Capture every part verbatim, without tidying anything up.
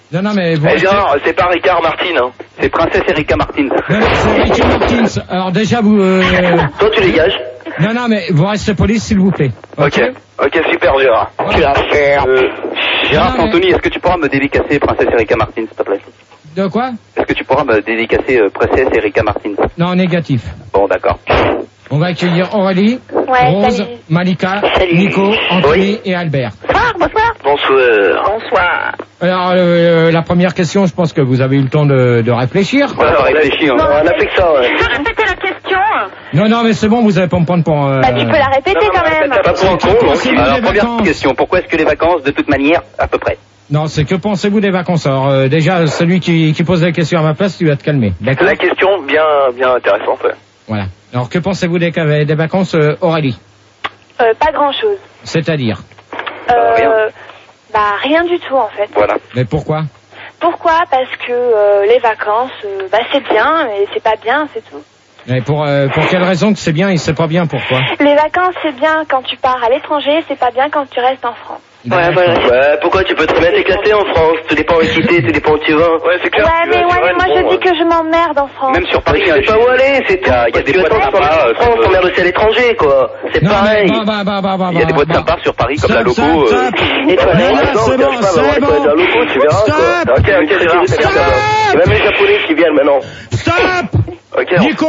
Non, non, mais... Bon, eh Gérard, c'est pas Ricard Martin, hein. C'est Princesse Erika Martin. Non, c'est Ricky Martins. Alors déjà, vous... Euh... Toi, tu dégages. Non, non, mais vous restez police, s'il vous plaît. Ok, ok, super, Gérard. Ouais. Tu vas faire... Euh... Gérard, non, Anthony, mais... est-ce que tu pourras me dédicacer Princesse Erika Martin, s'il te plaît? De quoi? Est-ce que tu pourras me dédicacer euh, Princesse Erika Martin? Non, négatif. Bon, d'accord. On va accueillir Aurélie, ouais, Rose, salut. Malika, salut. Nico, Anthony oui. et Albert. Bonsoir, bonsoir. Bonsoir. Bonsoir. Alors, euh, la première question, je pense que vous avez eu le temps de, de réfléchir. Ouais, on réfléchit, on a fait que ça, ouais. Tu peux répéter la question? Non, non, mais c'est bon, vous allez pas me prendre pour... Euh... Bah, tu peux la répéter non, quand même. Pas pour un con, donc. Alors, première vacances. question, pourquoi est-ce que les vacances, de toute manière, à peu près? Non, c'est que pensez-vous des vacances? Alors, euh, déjà, celui qui, qui pose la question à ma place, tu vas te calmer, d'accord? La question bien, bien intéressante, ouais. Voilà. Alors, que pensez-vous des, des vacances, euh, Aurélie? Euh, pas grand-chose. C'est-à-dire? Euh, rien. Bah, rien du tout, en fait. Voilà. Mais pourquoi? Pourquoi? Parce que euh, les vacances, euh, bah, c'est bien, mais c'est pas bien, c'est tout. Mais pour, euh, pour quelle raison que c'est bien et c'est pas bien, pourquoi? Les vacances, c'est bien quand tu pars à l'étranger, c'est pas bien quand tu restes en France. Ouais, voilà. Ouais, pourquoi tu peux très bien t'éclasser en France? Tout dépend où tu es, tout dépend où tu vas. Ouais, c'est clair. Ouais, mais, ouais, mais moi je dis que je m'emmerde en France. Même sur Paris, je sais pas où aller, c'est tout. Il y a des boîtes sympas. On s'emmerde aussi à l'étranger, quoi. C'est pareil. Bah, bah, bah, bah, il y a des boîtes sympas sur Paris, comme la Loco. Et toi, c'est bon, c'est bon. La Loco, tu verras, quoi. Ok, ok, c'est bien. Il y a même les Japonais qui viennent maintenant. Stop! Okay, Nico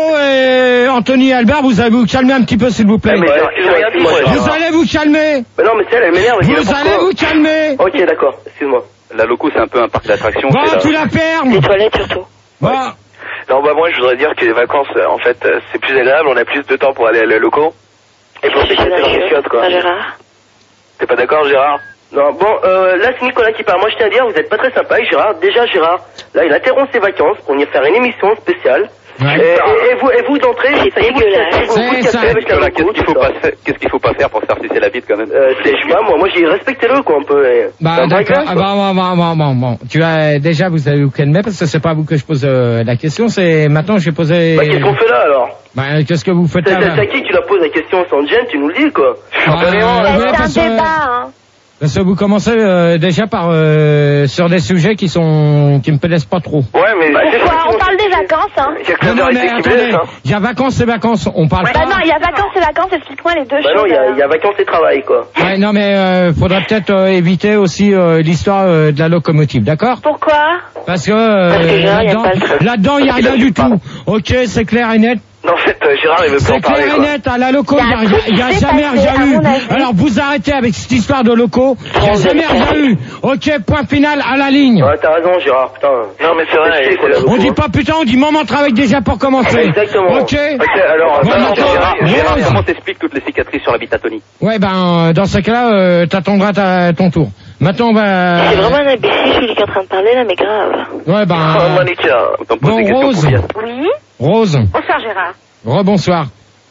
et Anthony et Albert, vous allez vous calmer un petit peu, s'il vous plaît. Mais rien dit, moi, vous allez vous calmer. Mais non, mais c'est elle, elle m'énerve. Vous allez vous calmer. Ok, d'accord, excuse-moi. La Loco, c'est un peu un parc d'attractions. Bon, tu la perds. Les toilettes surtout. Bon. Non, bah moi, je voudrais dire que les vacances, en fait, c'est plus agréable, on a plus de temps pour aller à la Loco. Et pour s'éclater dans les chiottes, quoi. Gérard. T'es pas d'accord, Gérard? Non, bon, euh, là c'est Nicolas qui parle. Moi je tiens à dire, vous êtes pas très sympa avec Gérard. Déjà Gérard, là il interrompt ses vacances pour venir faire une émission spéciale. Ouais. Et, et, et vous, et vous d'entrée, c'est dégueulasse. Qu'est-ce qu'il faut pas faire, qu'est-ce qu'il faut pas faire pour se faire sucer la bite quand même? Euh, je sais pas, moi, moi j'ai respecté-le quoi un peu. Et... Bah d'accord. Ah, bon, bon, bon, bon, bon. Tu as déjà vous avez vous calmer parce que c'est pas à vous que je pose euh, la question, c'est maintenant je vais poser. Bah qu'est-ce qu'on fait là alors? Bah qu'est-ce que vous faites là? C'est à qui tu la poses la question sans gêne, tu nous le dis quoi? Ah, c'est un débat, hein. Parce que vous commencez euh, déjà par euh, sur des sujets qui sont qui me plaisent pas trop. Ouais, mais bah, pourquoi on parle des vacances, hein? Non, non, mais attendez, il y a vacances et vacances, on parle ouais, pas. Bah non, il y a vacances et vacances, explique-moi les deux bah choses. Non, il y a, y a vacances et travail, quoi. Ouais, non, mais euh, faudrait peut-être euh, éviter aussi euh, l'histoire euh, de la locomotive, d'accord? Pourquoi? Parce que euh, là-dedans, là-dedans, il y a rien du tout. Ok, c'est clair et net. Non, en fait, euh, Gérard, il veut pas en parler, c'est clair et net, à la loco, il n'y a, a, a jamais rien eu. Alors, vous arrêtez avec cette histoire de loco, il n'y a jamais rien eu. Ok, point final, à la ligne. Ouais, t'as raison, Gérard, putain. Non, mais c'est vrai, quoi, on dit pas putain, on dit moment de travail déjà pour commencer. Exactement. Ok. Ok, alors, bon, alors Gérard, Gérard, Rose. comment t'expliques toutes les cicatrices sur la bite à Tony? Ouais, ben, dans ce cas-là, euh, t'attendras ta, ton tour. Maintenant, on va... C'est vraiment un imbécile, celui qui est en train de parler, là, mais grave. Ouais, ben... Oh, Monica, bon, Rose. Oui. Rose. Bonsoir, Gérard. Rebonsoir.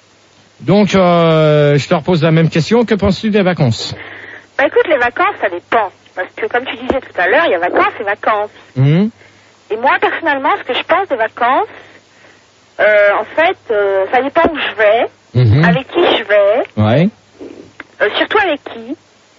Donc, euh, je te repose la même question. Que penses-tu des vacances? Bah écoute, les vacances, ça dépend. Parce que comme tu disais tout à l'heure, il y a vacances et vacances. Mmh. Et moi, personnellement, ce que je pense des vacances, euh, en fait, euh, ça dépend où je vais, mmh. avec qui je vais, ouais. euh, surtout avec qui.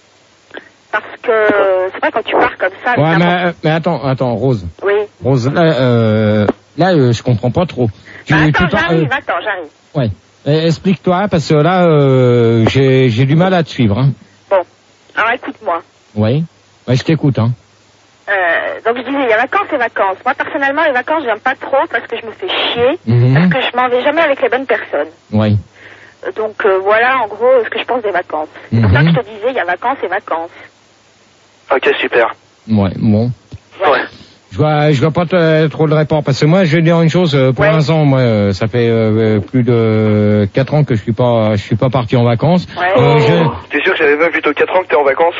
Parce que c'est vrai quand tu pars comme ça. Ouais, mais, mais attends, attends, Rose. Oui. Rose, là, euh, là, euh, je comprends pas trop. Tu, bah, attends, tu j'arrive, euh, attends, j'arrive. Ouais. Et, explique-toi, parce que là, euh, j'ai, j'ai du mal à te suivre. Hein. Bon, alors écoute-moi. Oui. Ouais, je t'écoute, hein. Euh, donc je disais, il y a vacances et vacances. Moi, personnellement, les vacances, j'aime pas trop parce que je me fais chier, mmh. parce que je m'en vais jamais avec les bonnes personnes. Oui. Euh, donc euh, voilà, en gros, ce que je pense des vacances. C'est mmh. pour ça que je te disais, il y a vacances et vacances. Ok, super. Ouais, bon. Ouais. ouais. Je vois, je vois pas t- trop de réponse parce que moi, je vais dire une chose. Pour ouais. l'instant, moi, euh, ça fait euh, plus de quatre ans que je suis pas, je suis pas parti en vacances. Ouais. Euh, oh. je... T'es sûr que j'avais pas plutôt quatre ans que t'es en vacances?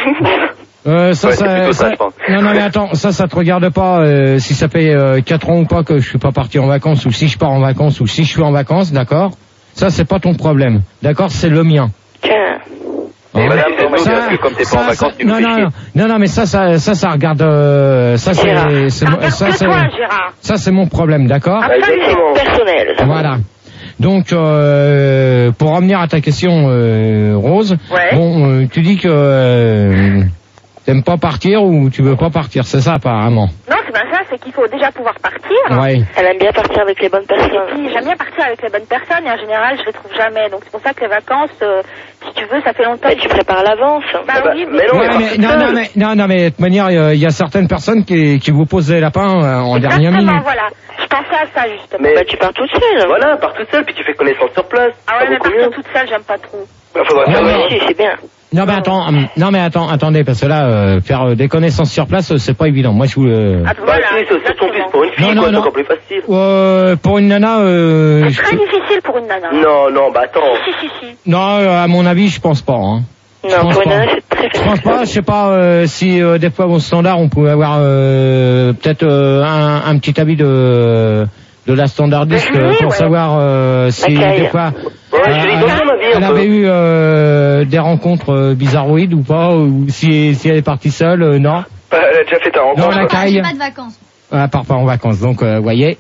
Euh, ça, ouais, ça, ça, ça non, non, mais attends, ça, ça te regarde pas, euh, si ça fait euh, quatre ans ou pas que je suis pas parti en vacances, ou si je pars en vacances, ou si je suis en vacances, d'accord? Ça, c'est pas ton problème, d'accord? C'est le mien. Tiens. Et madame, c'est ça, nous, comme t'es pas en vacances, tu nous non, non, non, non, non, mais ça, ça, ça, ça regarde, euh, ça, c'est, c'est, ah, ça, c'est, toi, Gérard. ça, c'est mon problème, d'accord? Absolument personnel. Voilà. Donc, euh, pour revenir à ta question, euh, Rose, ouais. bon, euh, tu dis que, euh, t'aimes pas partir ou tu veux pas partir, c'est ça apparemment. Non, c'est pas ça, c'est qu'il faut déjà pouvoir partir. Ouais. Elle aime bien partir avec les bonnes personnes. Et puis, j'aime bien partir avec les bonnes personnes et en général, je les trouve jamais. Donc c'est pour ça que les vacances, euh, si tu veux, ça fait longtemps. Mais tu prépares à l'avance. Bah, bah, oui, mais non, Ouais, mais, non, non, mais, non, non, mais de toute manière, il y a certaines personnes qui, qui vous posent des lapins euh, en dernière Exactement, minute. voilà. Je pensais à ça, justement. Mais Bah tu pars toute seule. voilà, pars toute seule, puis tu fais connaissance sur place. Ah C'est ouais, mais beaucoup partir mieux. toute seule, j'aime pas trop. Bah, faudra Ouais, faire mais- le- Si, c'est bien. Non, mais attends, hum, non, mais attends, attendez, parce que là, euh, faire euh, des connaissances sur place, euh, c'est pas évident. Moi, je vous le... Ah, Bah, voilà, si, c'est surtout plus exactement. pour une fille, Non, quoi, non, c'est non. encore plus facile. Euh, pour une nana, euh, C'est je- très difficile pour une nana. Non, non, bah attends. Si, si, si. non, euh, à mon avis, je pense pas. Hein. Je Non, pense pour une pas. nana, c'est très Je pense facile. pas, je sais pas euh, si euh, des fois au standard on pouvait avoir euh, peut-être euh, un, un petit avis de de la standardiste Oui, euh, pour ouais. savoir euh, si Laquelle des fois Ouais, euh, je lui donne mon avis elle un peu. avait eu euh, des rencontres euh, bizarroïdes ou pas, ou si si elle est partie seule, euh, non. Bah, elle a déjà fait ta Non, rencontre. la Ah, caille. j'ai pas de vacances. Elle part pas en vacances, donc euh, voyez.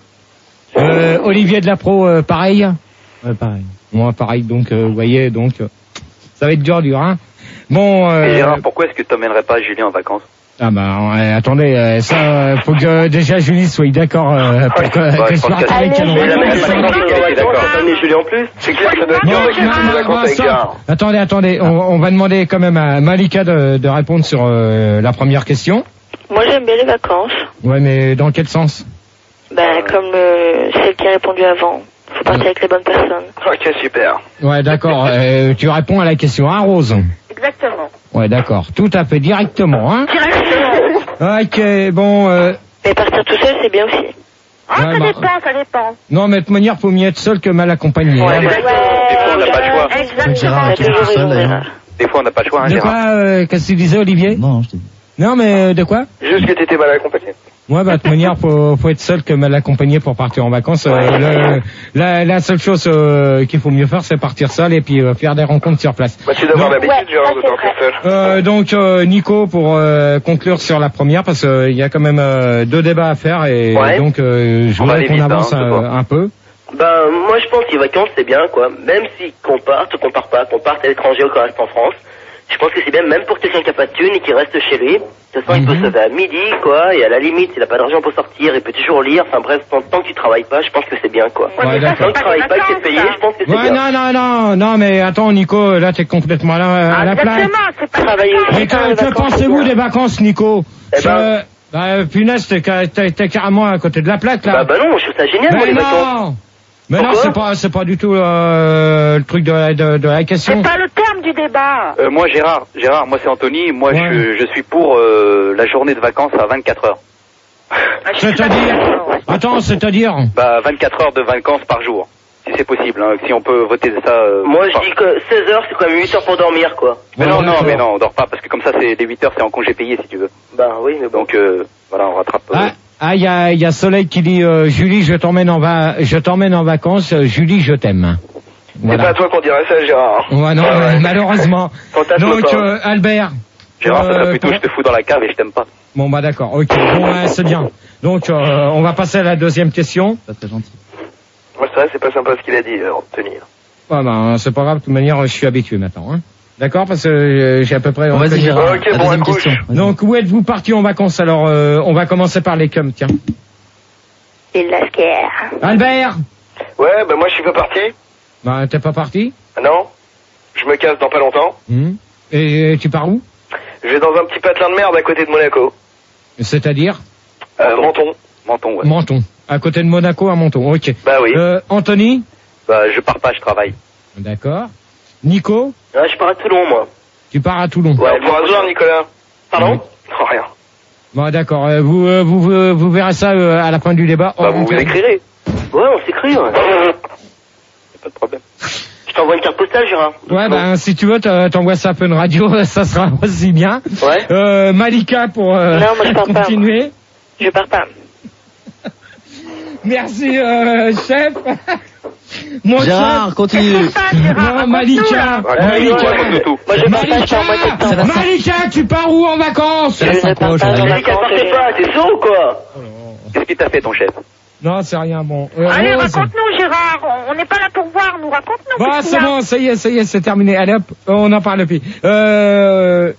Euh, Olivier de la Pro, euh, pareil. Ouais, pareil. Moi, pareil, donc euh, voyez, donc euh, ça va être dur, dur, hein. Bon. Euh, Et Gérard, pourquoi est-ce que tu n'emmènerais pas Julien en vacances? Ah bah euh, attendez, euh, ça euh, faut que euh, déjà Julie soit d'accord euh, pour que, Bah, que je je pense parte que- avec elle en Mais la vacances. mec, Ouais, elle ouais, va ouais, en ouais, d'accord. vacances, t'as amené Julien en plus. C'est clair que ça doit être Non, dur de faire non, des non, vacances non, avec ça- Gérard. attendez, attendez, on, on va demander quand même à Malika de, de répondre sur euh, la première question. Moi j'aime bien les vacances. Ouais, mais dans quel sens? Ben comme euh, celle qui a répondu avant. Faut partir avec les bonnes personnes. Ok, super. Ouais, d'accord. euh, tu réponds à la question, hein, Rose? Exactement. Ouais, d'accord. Tout à fait directement, hein. Directement. Ok, bon. Euh, Mais partir tout seul c'est bien aussi. Ah, Ouais, ça bah- dépend, ça dépend. non, mais de toute manière, faut mieux être seul que mal accompagné. Ouais, hein. bah- Des fois, on n'a pas le choix. Exactement. Gérard, T'as qui est toujours tout seul, raison, d'ailleurs. Gérard. Des fois, on n'a pas le choix, hein, De Gérard. quoi euh, Qu'est-ce que tu disais, Olivier? Non, non, je t'ai dit. Non, mais euh, de quoi? Juste que t'étais mal accompagné. Ouais, bah de toute manière, faut, faut être seul que mal accompagné pour partir en vacances. Euh, le- la, la seule chose euh, qu'il faut mieux faire, c'est partir seul et puis euh, faire des rencontres sur place. Bah, tu dois avoir Non. l'habitude, Ouais, Gérard, ça, de c'est partir vrai. seul. Euh, donc euh, Nico, pour euh, conclure sur la première, parce qu'il y a quand même euh, deux débats à faire et Ouais. donc euh, je On va voudrais aller qu'on vite, avance hein, euh, c'est pas. un peu. Ben, moi, je pense que les vacances, c'est bien, quoi. Même si qu'on parte ou qu'on part pas, qu'on parte à l'étranger ou qu'on reste en France, je pense que c'est bien, même pour quelqu'un qui a pas de thune et qui reste chez lui. De toute façon, il peut Mhm. se lever à midi, quoi, et à la limite, s'il a pas d'argent pour sortir, il peut toujours lire. Enfin bref, tant, tant que tu travailles pas, je pense que c'est bien, quoi. Ouais, Ouais, mais ça, d'accord. Tant que c'est tu pas des travailles pas, que t'es vacances, payé, ça. je pense que c'est Ouais, bien. non, non, non, non, mais attends, Nico, là t'es complètement à la, à Ah, la plaque. exactement, c'est pas Travailler des aussi. vacances. Mais Putain, que, les que vacances, pensez-vous c'est des vacances, Nico? Eh ben- Je- bah, punaise, t'es, ca- t'es, t'es carrément à côté de la plaque là. Bah, bah non, je trouve ça génial, moi, mais les vacances. non, mais non, Pourquoi c'est pas, c'est pas du tout euh, le truc de, la- de, de la question. C'est pas le terme du débat. Euh, moi, Gérard, Gérard, moi c'est Anthony. Moi, Ouais. je, je suis pour euh, la journée de vacances à vingt-quatre heures. Ah, je suis pas C'est-à-dire, d'accord, ouais. attends, c'est-à-dire. Bah, vingt-quatre heures de vacances par jour, si c'est possible. Hein, si on peut voter ça. euh, Moi, par- je dis que seize heures, c'est quand même huit heures pour dormir, quoi. Mais Ouais, non, non, d'accord. mais non, on dort pas parce que comme ça, c'est les huit heures, c'est en congé payé si tu veux. Bah oui, mais bon. Donc euh, voilà, on rattrape. euh, Ah, ah, il y a, il y a Soleil qui dit euh, Julie, je t'emmène en va, je t'emmène en vacances. euh, Julie, je t'aime. C'est pas à Voilà. toi qu'on dirait ça, Gérard. Ouais, non, Ouais, ouais. euh, malheureusement. Fantasme Donc, pas. euh, Albert. Gérard, ça euh, serait plutôt pour- je te fous dans la cave et je t'aime pas. Bon, bah d'accord. Ok. Bon, ouais, c'est bien. Donc, euh, on va passer à la deuxième question. Pas très gentil. Moi, ça, c'est pas sympa ce qu'il a dit, euh, Anthony. Ah ben, c'est pas grave. De toute manière, je suis habitué maintenant. Hein. D'accord, parce que euh, j'ai à peu près. Bon, vas-y, Gérard. Ok, la bon, deuxième accouche. question. Vas-y. Donc, où êtes-vous parti en vacances? Alors, euh, on va commencer par les cums. Tiens. Et la scare. Albert. Ouais, bah moi, je suis pas parti. Bah, t'es pas parti. Ah non. Je me casse dans pas longtemps. Hmm. Et tu pars où? Je vais dans un petit patelin de merde à côté de Monaco. C'est-à-dire Euh, Menton. Menton, ouais. Menton. À côté de Monaco, à Menton. Ok. Bah oui. Euh, Anthony. Bah, je pars pas, je travaille. D'accord. Nico. Ouais, je pars à Toulon, moi. Tu pars à Toulon. Ouais, on pourra se voir, Nicolas. Pardon? Oui. Oh, rien. Bon, d'accord. Euh, vous, euh, vous, vous, vous verrez ça euh, à la fin du débat. Bah, Oh, vous ok. vous écrirez. Ouais, on s'écrit, ouais. Pas de problème. Je t'envoie une carte postale, Gérard. Ouais, ben si tu veux, t'en- t'envoies ça à Fun Radio, ça sera aussi bien. Ouais. Euh, Malika pour euh, Non, moi, je pars pas. continuer. Je pars pas. Merci, euh, chef. Mon Gérard, chef. continue. Non, Malika. Ouais, Malika. ouais, ouais, tout. Moi je pars pas, je pars au mois de Malika, septembre. Malika, tu pars où en vacances? C'est la Je ne pars synchro, pas en Gérard. Mais qu'elle vacances. partait pas, t'es sourd ou quoi? Qu'est-ce qu'il t'a fait, ton chef? Non, c'est rien, bon. Euh, Allez, Rose. raconte-nous, Gérard. On- On n'est pas là pour voir, nous. Raconte-nous. Bon, qu'est-ce c'est qu'il y a. bon, ça y est, ça y est, c'est terminé. Allez hop, on en parle plus. Euh,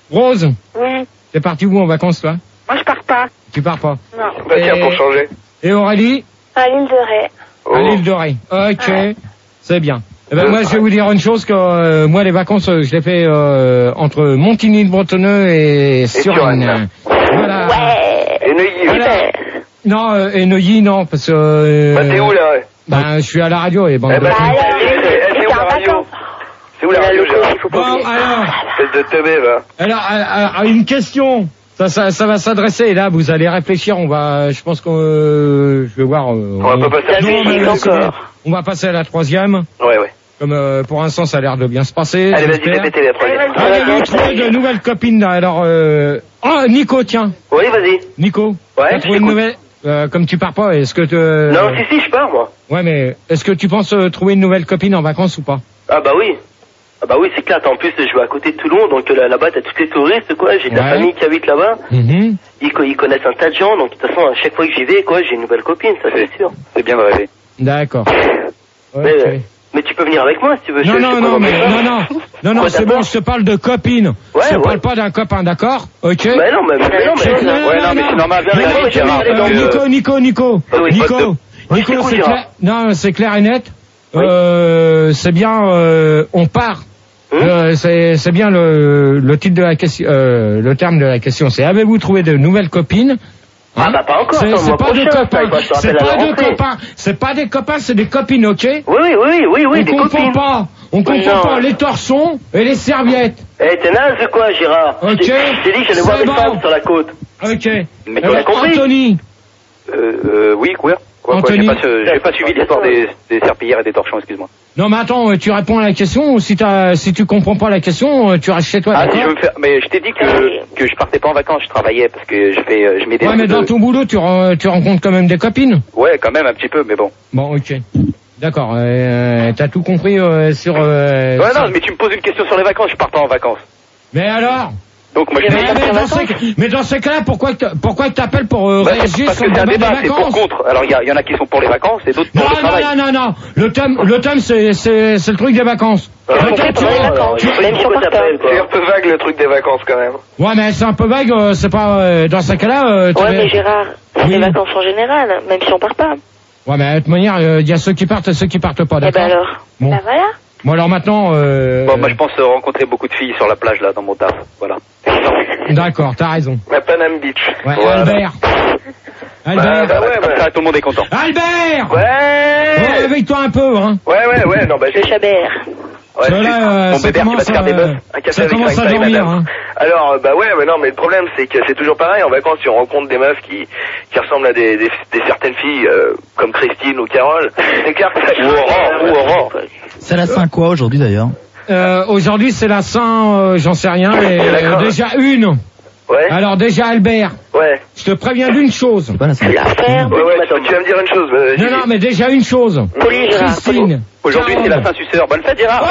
Rose, Oui. t'es parti où en vacances, toi? Moi, je pars pas. Tu pars pas. Non. Bah tiens, Et- pour changer. Et Aurélie? À l'île de Ré. Oh. À l'île de Ré. Ok, Ouais. c'est bien. Eh ben, Euh, moi, je vais vous dire une chose, que euh, moi, les vacances, euh, je les fais euh, entre Montigny-le-Bretonneux et Suresnes. Suresnes. Voilà. Ouais. Et Neuilly. Alors, non, euh, et Neuilly, non, parce que... Euh, Bah t'es où là ouais. Ben, je suis à la radio, et bon... Eh ben, Bah, c'est- alors, c'est- c'est- c'est où c'est la en radio? vacances. C'est où la La radio, loco, Gérard? il faut pas Bon, oublier. alors, Espèce de teubé, va. alors, alors, alors, une question. Ça, ça, ça va s'adresser, et là, vous allez réfléchir, on va... Je pense qu'on... euh, je vais voir... euh, On va pas passer à La Non, mais musique là, c'est encore. bien. On va passer à la troisième. Ouais, ouais. Comme euh, pour l'instant, ça a l'air de bien se passer. Allez, vas-y, j'espère. fais péter la première. Allez, vas-y. Avez-vous trouvé de nouvelles copines là? Alors, euh... oh, Nico, tiens. Oui, vas-y. Nico, Ouais, t'as je trouvé une t'écoute. nouvelle... Euh, comme tu pars pas, est-ce que tu... euh, Non, si, si, je pars, moi. Ouais, mais est-ce que tu penses euh, trouver une nouvelle copine en vacances ou pas? Ah bah oui. Ah bah oui, c'est clair. En plus, je vais à côté de Toulon, donc euh, là- là-bas, t'as tous les touristes, quoi. J'ai de la Ouais. famille qui habite là-bas. Mhm. Ils, co- ils connaissent un tas de gens, donc de toute façon, à chaque fois que j'y vais, quoi, j'ai une nouvelle copine, ça c'est sûr. C'est bien de rêver. D'accord. Ok. Mais, euh, mais tu peux venir avec moi si tu veux. Non, je- je non, sais non, pas mais comment non, ça. non, non, non, Quoi, c'est d'abord bon, je te parle de copine. Ouais, je te ouais. parle pas d'un copain, d'accord? Ok. Mais non, mais, mais non, C'est mais. clair, Ouais, non, mais c'est normal, Non, bien, non, David, Gérard, euh, donc, Nico, Nico, Nico, Ah oui, Nico, pote de- Oui, Nico, c'est cool, c'est Gérard. clair. Non, c'est clair et net. Oui. Euh, c'est bien, euh, on part. Hum Euh, c'est c'est bien le, le titre de la question, euh, le terme de la question. C'est avez-vous trouvé de nouvelles copines? Ah bah pas encore, C'est ça, le c'est mois pas des prochain, ça, copains, quoi, je te c'est rappelle à pas la des rentrée. copains, c'est pas des copains, c'est des copines, ok? Oui, oui, oui, oui, oui, On des confond copines. pas, on Oui, confond non. pas les torsons et les serviettes. Eh, t'es naze ou quoi, Gérard? Ok. Je t'ai je t'ai dit que j'allais voir C'est des bon. femmes sur la côte. Ok. Mais Eh t'as ben, compris Anthony, Euh, euh, oui, quoi? Quoi, quoi, j'ai Anthony. pas, ce- j'ai pas suivi l'histoire des, des serpillères et des torchons, excuse-moi. non mais attends, euh, tu réponds à la question ou si t'as, si tu comprends pas la question, euh, tu restes chez toi, Ah, si d'accord? je veux me faire, mais je t'ai dit que, que je partais pas en vacances, je travaillais parce que je fais, euh, je mets des. Ouais, mais dans de- ton boulot, tu, ren- tu rencontres quand même des copines. Ouais, quand même un petit peu, mais bon. Bon, ok. D'accord. Euh, t'as tout compris euh, sur. Euh, Ouais, sur- non, mais tu me poses une question sur les vacances, je pars pas en vacances. Mais alors? Donc moi je Mais, vais. mais dans ces, mais dans ces cas-là, pourquoi que t'a- pourquoi que t'appelles pour euh, Bah, c'est réagir parce sur que le c'est un débat débat, des c'est pour vacances? contre. Alors il y, a- il y en a qui sont pour les vacances et d'autres Non, pour le non, travail. non, non, non. Le thème, le thème, c'est, c'est, c'est le truc des vacances. Ah, Ok, bon, tu bon, vois, alors, tu- il faut même si on pourquoi part t'appelles, C'est un quoi. peu vague le truc des vacances quand même. Ouais, mais c'est un peu vague. euh, c'est pas euh, dans ces cas-là. Euh, tu Ouais, vas- mais Gérard, c'est Oui. les vacances en général, même si on part pas. Ouais, mais de toute manière, il y a ceux qui partent et ceux qui partent pas. Eh D'accord. ben alors. Bon. Bah voilà. Bon, alors maintenant. Euh... Bon, moi je pense euh, rencontrer beaucoup de filles sur la plage là, dans mon taf. Voilà. D'accord, t'as raison. La Panam Beach. Ouais, Voilà. Albert. Albert. Bah, ouais, Comme bah. ça, tout le monde est content. Albert. Ouais. Oh, réveille-toi un peu, hein. Ouais, ouais, ouais, non, bah, Le Chabert. Ouais, Là, là, euh, Mon ça bébé qui va commence se faire à- des meufs. Un café ça avec commence à Einstein, dormir, madame. hein. Alors, euh, bah ouais, mais non, mais le problème, c'est que c'est toujours pareil. En vacances, tu rencontres des meufs qui, qui ressemblent à des, des, des certaines filles, euh, comme Christine ou Carole. C'est clair que ça Ou Aurore, ou Aurore. C'est la Saint quoi aujourd'hui d'ailleurs? Euh, aujourd'hui, c'est la Saint, euh, j'en sais rien, mais euh, D'accord. déjà une. Ouais, Alors déjà, Albert, ouais. je te préviens d'une chose. C'est pas la Saint. L'affaire. Ouais, ouais, tu, tu vas me dire une chose. euh, Non, non, mais déjà une chose. Poli, Gérard. Christine. Aujourd'hui c'est la Carole. Saint-Suceur. Bonne fête Gérard.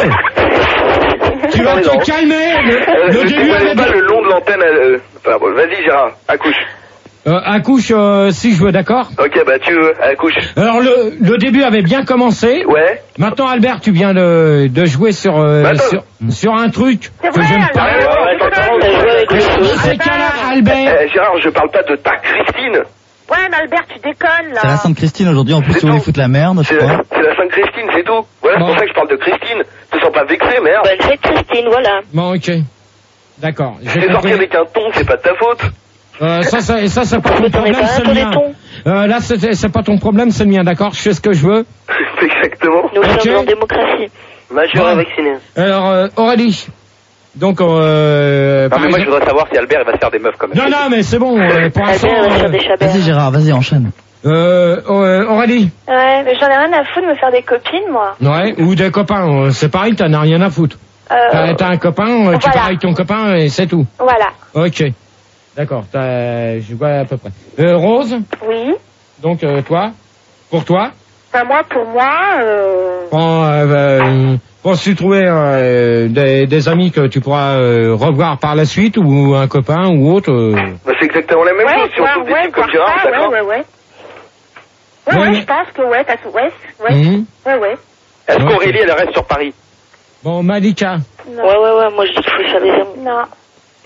Tu vas Non, non. te calmer. Le, Euh, le je début dévoile avait pas bien- le long de l'antenne. Euh, enfin, bon, vas-y, Gérard, accouche. Euh, accouche euh, si je veux, d'accord. Ok, bah tu veux, accouche. Alors le, le début avait bien commencé. Ouais. Maintenant, Albert, tu viens de, de jouer sur, euh, Bah, attends. sur sur un truc C'est que vrai, j'aime pas. Albert. Ouais, ouais, C'est attends, vrai. T'as joué avec le Dans feu. ces cas-là, Albert. Eh, Gérard, je parle pas de ta Christine. Ouais, mais Albert, tu déconnes, là. C'est la Sainte Christine aujourd'hui, en plus C'est tu voulais tout. foutre la merde, je C'est crois. c'est la Sainte Christine, c'est tout. Voilà, c'est Bon. pour ça que je parle de Christine. Te sens pas vexé, merde. Bonne fête, Christine, voilà. Bon, ok. D'accord. Si J'ai t'es sorti compris. avec un ton, c'est pas de ta faute. Euh, ça, ça, ça, c'est pas Parce ton que t'en es problème, pas un, c'est toi, le les mien. tons. Euh, là, c'est c'est pas ton problème, c'est le mien, d'accord. Je fais ce que je veux. Exactement. Nous Ok. sommes en démocratie. Majeur Bon. et vacciné. Alors, euh, Aurélie. Donc, euh, Non par mais moi je exemple- voudrais savoir si Albert il va se faire des meufs quand même. non, non, mais c'est bon. euh, pour l'instant, Albert va faire euh, des Chabert. Vas-y Gérard, vas-y, enchaîne. euh, euh, Aurélie. Ouais, mais j'en ai rien à foutre de me faire des copines, moi. Ouais. Ou des copains. euh, C'est pareil, t'en as rien à foutre. Euh, T'as t'as un copain, euh, tu voilà. pars avec ton copain et c'est tout. Voilà. Ok. D'accord. t'as- Je vois à peu près. Euh, Rose. Oui. Donc, euh, toi. Pour toi. Enfin, moi, pour moi, euh... Quand, euh, euh, penses-tu trouver euh, des, des amis que tu pourras euh, revoir par la suite ou un copain ou autre euh, Bah, c'est exactement la même ouais, chose. Si on voir, trouve des ouais, types comme voir Gérard, ça, ouais, d'accord. ouais, ouais. Ouais, Ouais, ouais, mais- je pense que ouais, t'as tout, ouais, ouais, Mhm. ouais, ouais. Est-ce Ouais. qu'Aurélie elle reste sur Paris? Bon, Malika. Non. Ouais, ouais, ouais, moi je dis qu'il faut se faire des amis. Non.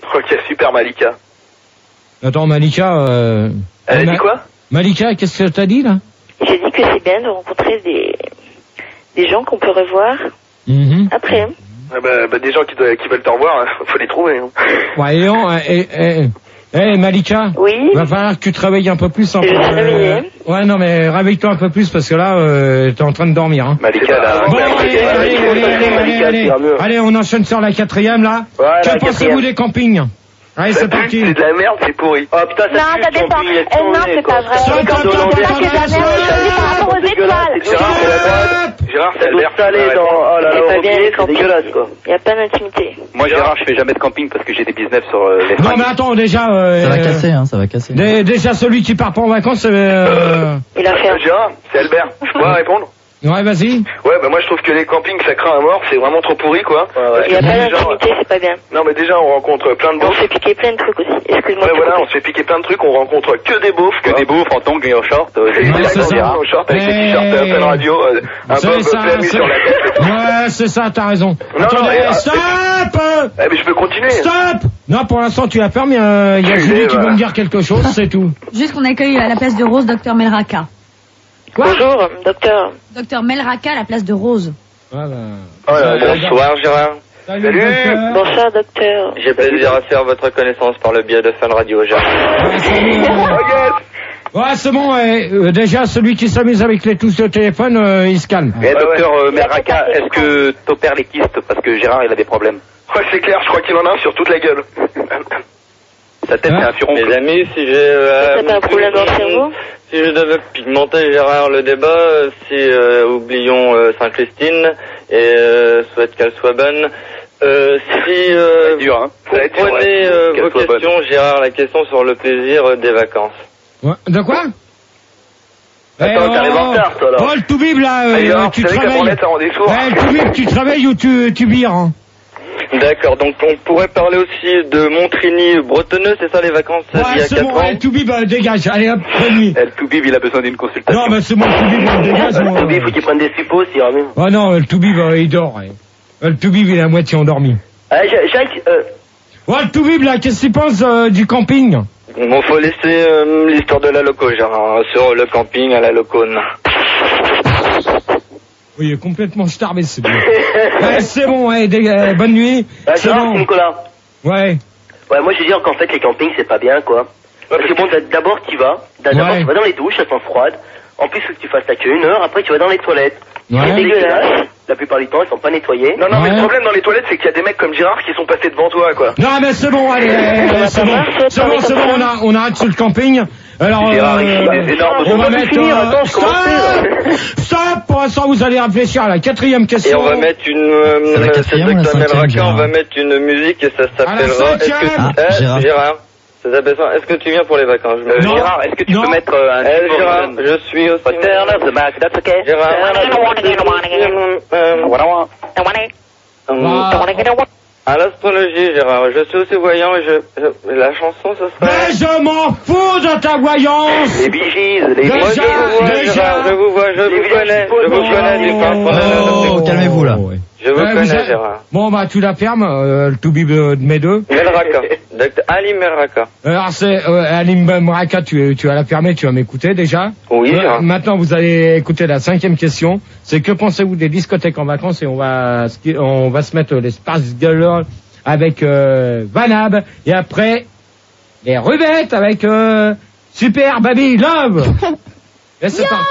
Ok, super Malika. Attends, Malika... Euh... Elle a Ma- dit quoi? Malika, qu'est-ce que t'as dit, là? J'ai dit que c'est bien de rencontrer des, des gens qu'on peut revoir Mhm. après. Hein. Ah bah, bah, des gens qui, doivent- qui veulent te revoir, hein, faut les trouver. Hein. Ouais, et on... Eh, eh, eh, Malika, Oui. va falloir que tu te réveilles un peu plus. Hein, Je pour, vais me réveiller. Ouais, non, mais réveille-toi un peu plus, parce que là, euh, t'es en train de dormir. Hein. Malika, là. Bon, Ouais, allez, ouais, allez, ouais, allez, ouais, allez, ouais, allez, Malika, allez, ça ira mieux. allez, on enchaîne sur la quatrième, là. Voilà, Que la pensez-vous quatrième. des campings? Allez, c'est parti. C'est de la merde, c'est pourri. Oh putain, ça Non, pue ça le dépend. camping, il y a Eh, non, tout le c'est nez, pas quoi. vrai. Stop, Le stop, camping, stop, c'est pas stop, que de la stop, merde, je te dis par rapport aux étoiles. Gérard, c'est la droite. Gérard, c'est Ça doit Albert. saler dans, oh là là, C'est au pas bien robinet, les c'est campings. dégueulasse, quoi. Il n'y a pas d'intimité. Moi, Gérard, je fais jamais de camping parce que j'ai des business sur euh, les Non, fringues. mais attends, déjà... Euh, Ça va euh, casser, hein, ça va casser. dé- Déjà, celui qui part pas en vacances, euh... Il a fait un... Gérard, c'est Albert. Je peux répondre? Ouais, vas-y. Ouais, bah moi je trouve que les campings ça craint à mort, c'est vraiment trop pourri quoi. Ouais, ouais. Il n'y a Parce pas que déjà, d'intimité, c'est pas bien. non mais déjà on rencontre plein de On beaufs. se fait piquer plein de trucs aussi. Excuse-moi. Ouais de te voilà, couper. on se fait piquer plein de trucs, on rencontre que des beaufs. Que quoi. des bouffes en tongs et en short. euh, Et des- Ouais, des c'est ça. gars en short avec des Mais- t-shirts euh, plein de radio, euh, un C'est bob ça, plein nu c'est- sur la tête. Ouais, c'est ça, t'as raison. non, Attendez, et, euh, stop Eh mais je peux continuer. Stop. Non, pour l'instant, tu as permis. Il euh, y a Je Julie vais, qui voilà. veut me dire quelque chose, c'est tout. Juste qu'on accueille à la place de Rose Docteur Melraka. Quoi? Bonjour, docteur. Docteur Melraka à la place de Rose. Voilà. Oh là là. Bonsoir Gérard, Salut, Salut. docteur. Bonsoir, docteur. j'ai plaisir à faire votre connaissance par le biais de Fun Radio Gérard. Ouais, salut, euh, Oh yes. ouais, c'est bon. Ouais. Euh, déjà, celui qui s'amuse avec les touches de téléphone, euh, il se calme. Eh, Ouais, docteur euh, Il a Meraka, pas est-ce que t'opères les kystes? Parce que Gérard, il a des problèmes. Ouais c'est clair, je crois qu'il en a un sur toute la gueule. Sa tête, Hein c'est un furon. Mes amis, si j'ai... euh, Ça fait un problème dans le cerveau? Si je devais pigmenter Gérard le débat, euh, si euh, oublions euh, Sainte-Christine et euh, souhaite qu'elle soit bonne. Euh, si euh, C'est dur, hein. Ça va être vous dur, prenez ouais. euh, Qu'elle vos soit bonne. questions, Gérard, la question sur le plaisir euh, des vacances. Ouais. De quoi? Attends, t'arrives en retard, toi, là. Bon, le tout-bib, là, euh, D'ailleurs, tu tu te savais qu'à réveilles. Branlette ça rendait sourd. Ouais, le tout-bib, tu te réveilles ou tu, tu bires, hein? D'accord, donc on pourrait parler aussi de Montrigny bretonneux, c'est ça les vacances euh, Ouais, d'il y a c'est quatre bon, ans? allez, tout-bib, euh, dégage. Allez, hop, bonne nuit. Eh, le Toubib, il a besoin d'une consultation. Non, mais c'est bon, le tout-bib, on dégage. Le on- Toby, faut qu'il prenne des suppos, s'il ira mieux. Oh non, le tout-bib, euh, il dort. ouais. Euh, Le tout-bib, il est à moitié endormi. Allez, Ja- Jacques, euh, Ouais, le tout-bib, là, qu'est-ce qu'il pense euh, du camping? Bon, faut laisser euh, l'histoire de la loco, Gérard, hein, sur le camping à la locone. Oui, il est complètement starbé, c'est bon. Ouais, c'est bon, ouais, dég- euh, bonne nuit. ah, C'est Gérard, c'est bon. Nicolas. Ouais. Ouais, moi je veux dire qu'en fait les campings c'est pas bien quoi. Parce que bon, d'a- d'abord tu vas, d'abord Ouais. tu vas dans les douches, elles sont froides. En plus faut que tu fasses la queue une heure, après tu vas dans les toilettes. Ouais. C'est dégueulasse. La plupart du temps elles sont pas nettoyées. Non non mais Ouais. le problème dans les toilettes c'est qu'il y a des mecs comme Gérard qui sont passés devant toi quoi. Non, mais c'est bon, allez, allez, va c'est pas bon. marcher, C'est parler bon, c'est comme bon, ça. on, a, on arrête sur le camping. Alors, Gérard, il euh, fait des énormes on va pas mettre... finir, euh, attends, je commence, stop Stop. Pour l'instant, vous allez réfléchir à la quatrième Et question. on va mettre une... Euh, C'est la euh, quatrième c'est ou la Docteur cinquième, Melraka, Gérard on va mettre une musique et ça s'appellera... Est-ce que... cinquième. Ah, Eh, Gérard. Gérard, ça s'appelle ça. Est-ce que tu viens pour les vacances? Je me- Euh, Non. Gérard, est-ce que tu Non. peux mettre euh, un Eh, support Gérard, jeune? je suis aussi... Turn up the back, that's okay. Gérard, euh, euh, à l'astrologie, Gérard, je suis aussi voyant et je, je- la chanson, ce Mais serait... je m'en fous de ta voyance. Les Bee Gees, les Déjà, Moi, je vous vois, déjà. Gérard, je vous vois, je Les vous villages connais, suppos, je vous non. connais du fin fond de la- Oh, calmez-vous, là. Ouais. Je vous Ouais, vous connais, êtes- Gérard. Bon, bah, tu la fermes, euh, le tout-bib de, de mes deux. Melraka, Docteur Ali Melraka. Alors, c'est, euh, Alim Mraka, tu, tu vas la fermer, tu vas m'écouter déjà. Oui, Euh, Gérard. maintenant, vous allez écouter la cinquième question. C'est que pensez-vous des discothèques en vacances? Et on va, on va se mettre les Spice Girls avec euh, Vanab. Et après, les Rubettes avec euh, Super Baby Love. Et c'est parti.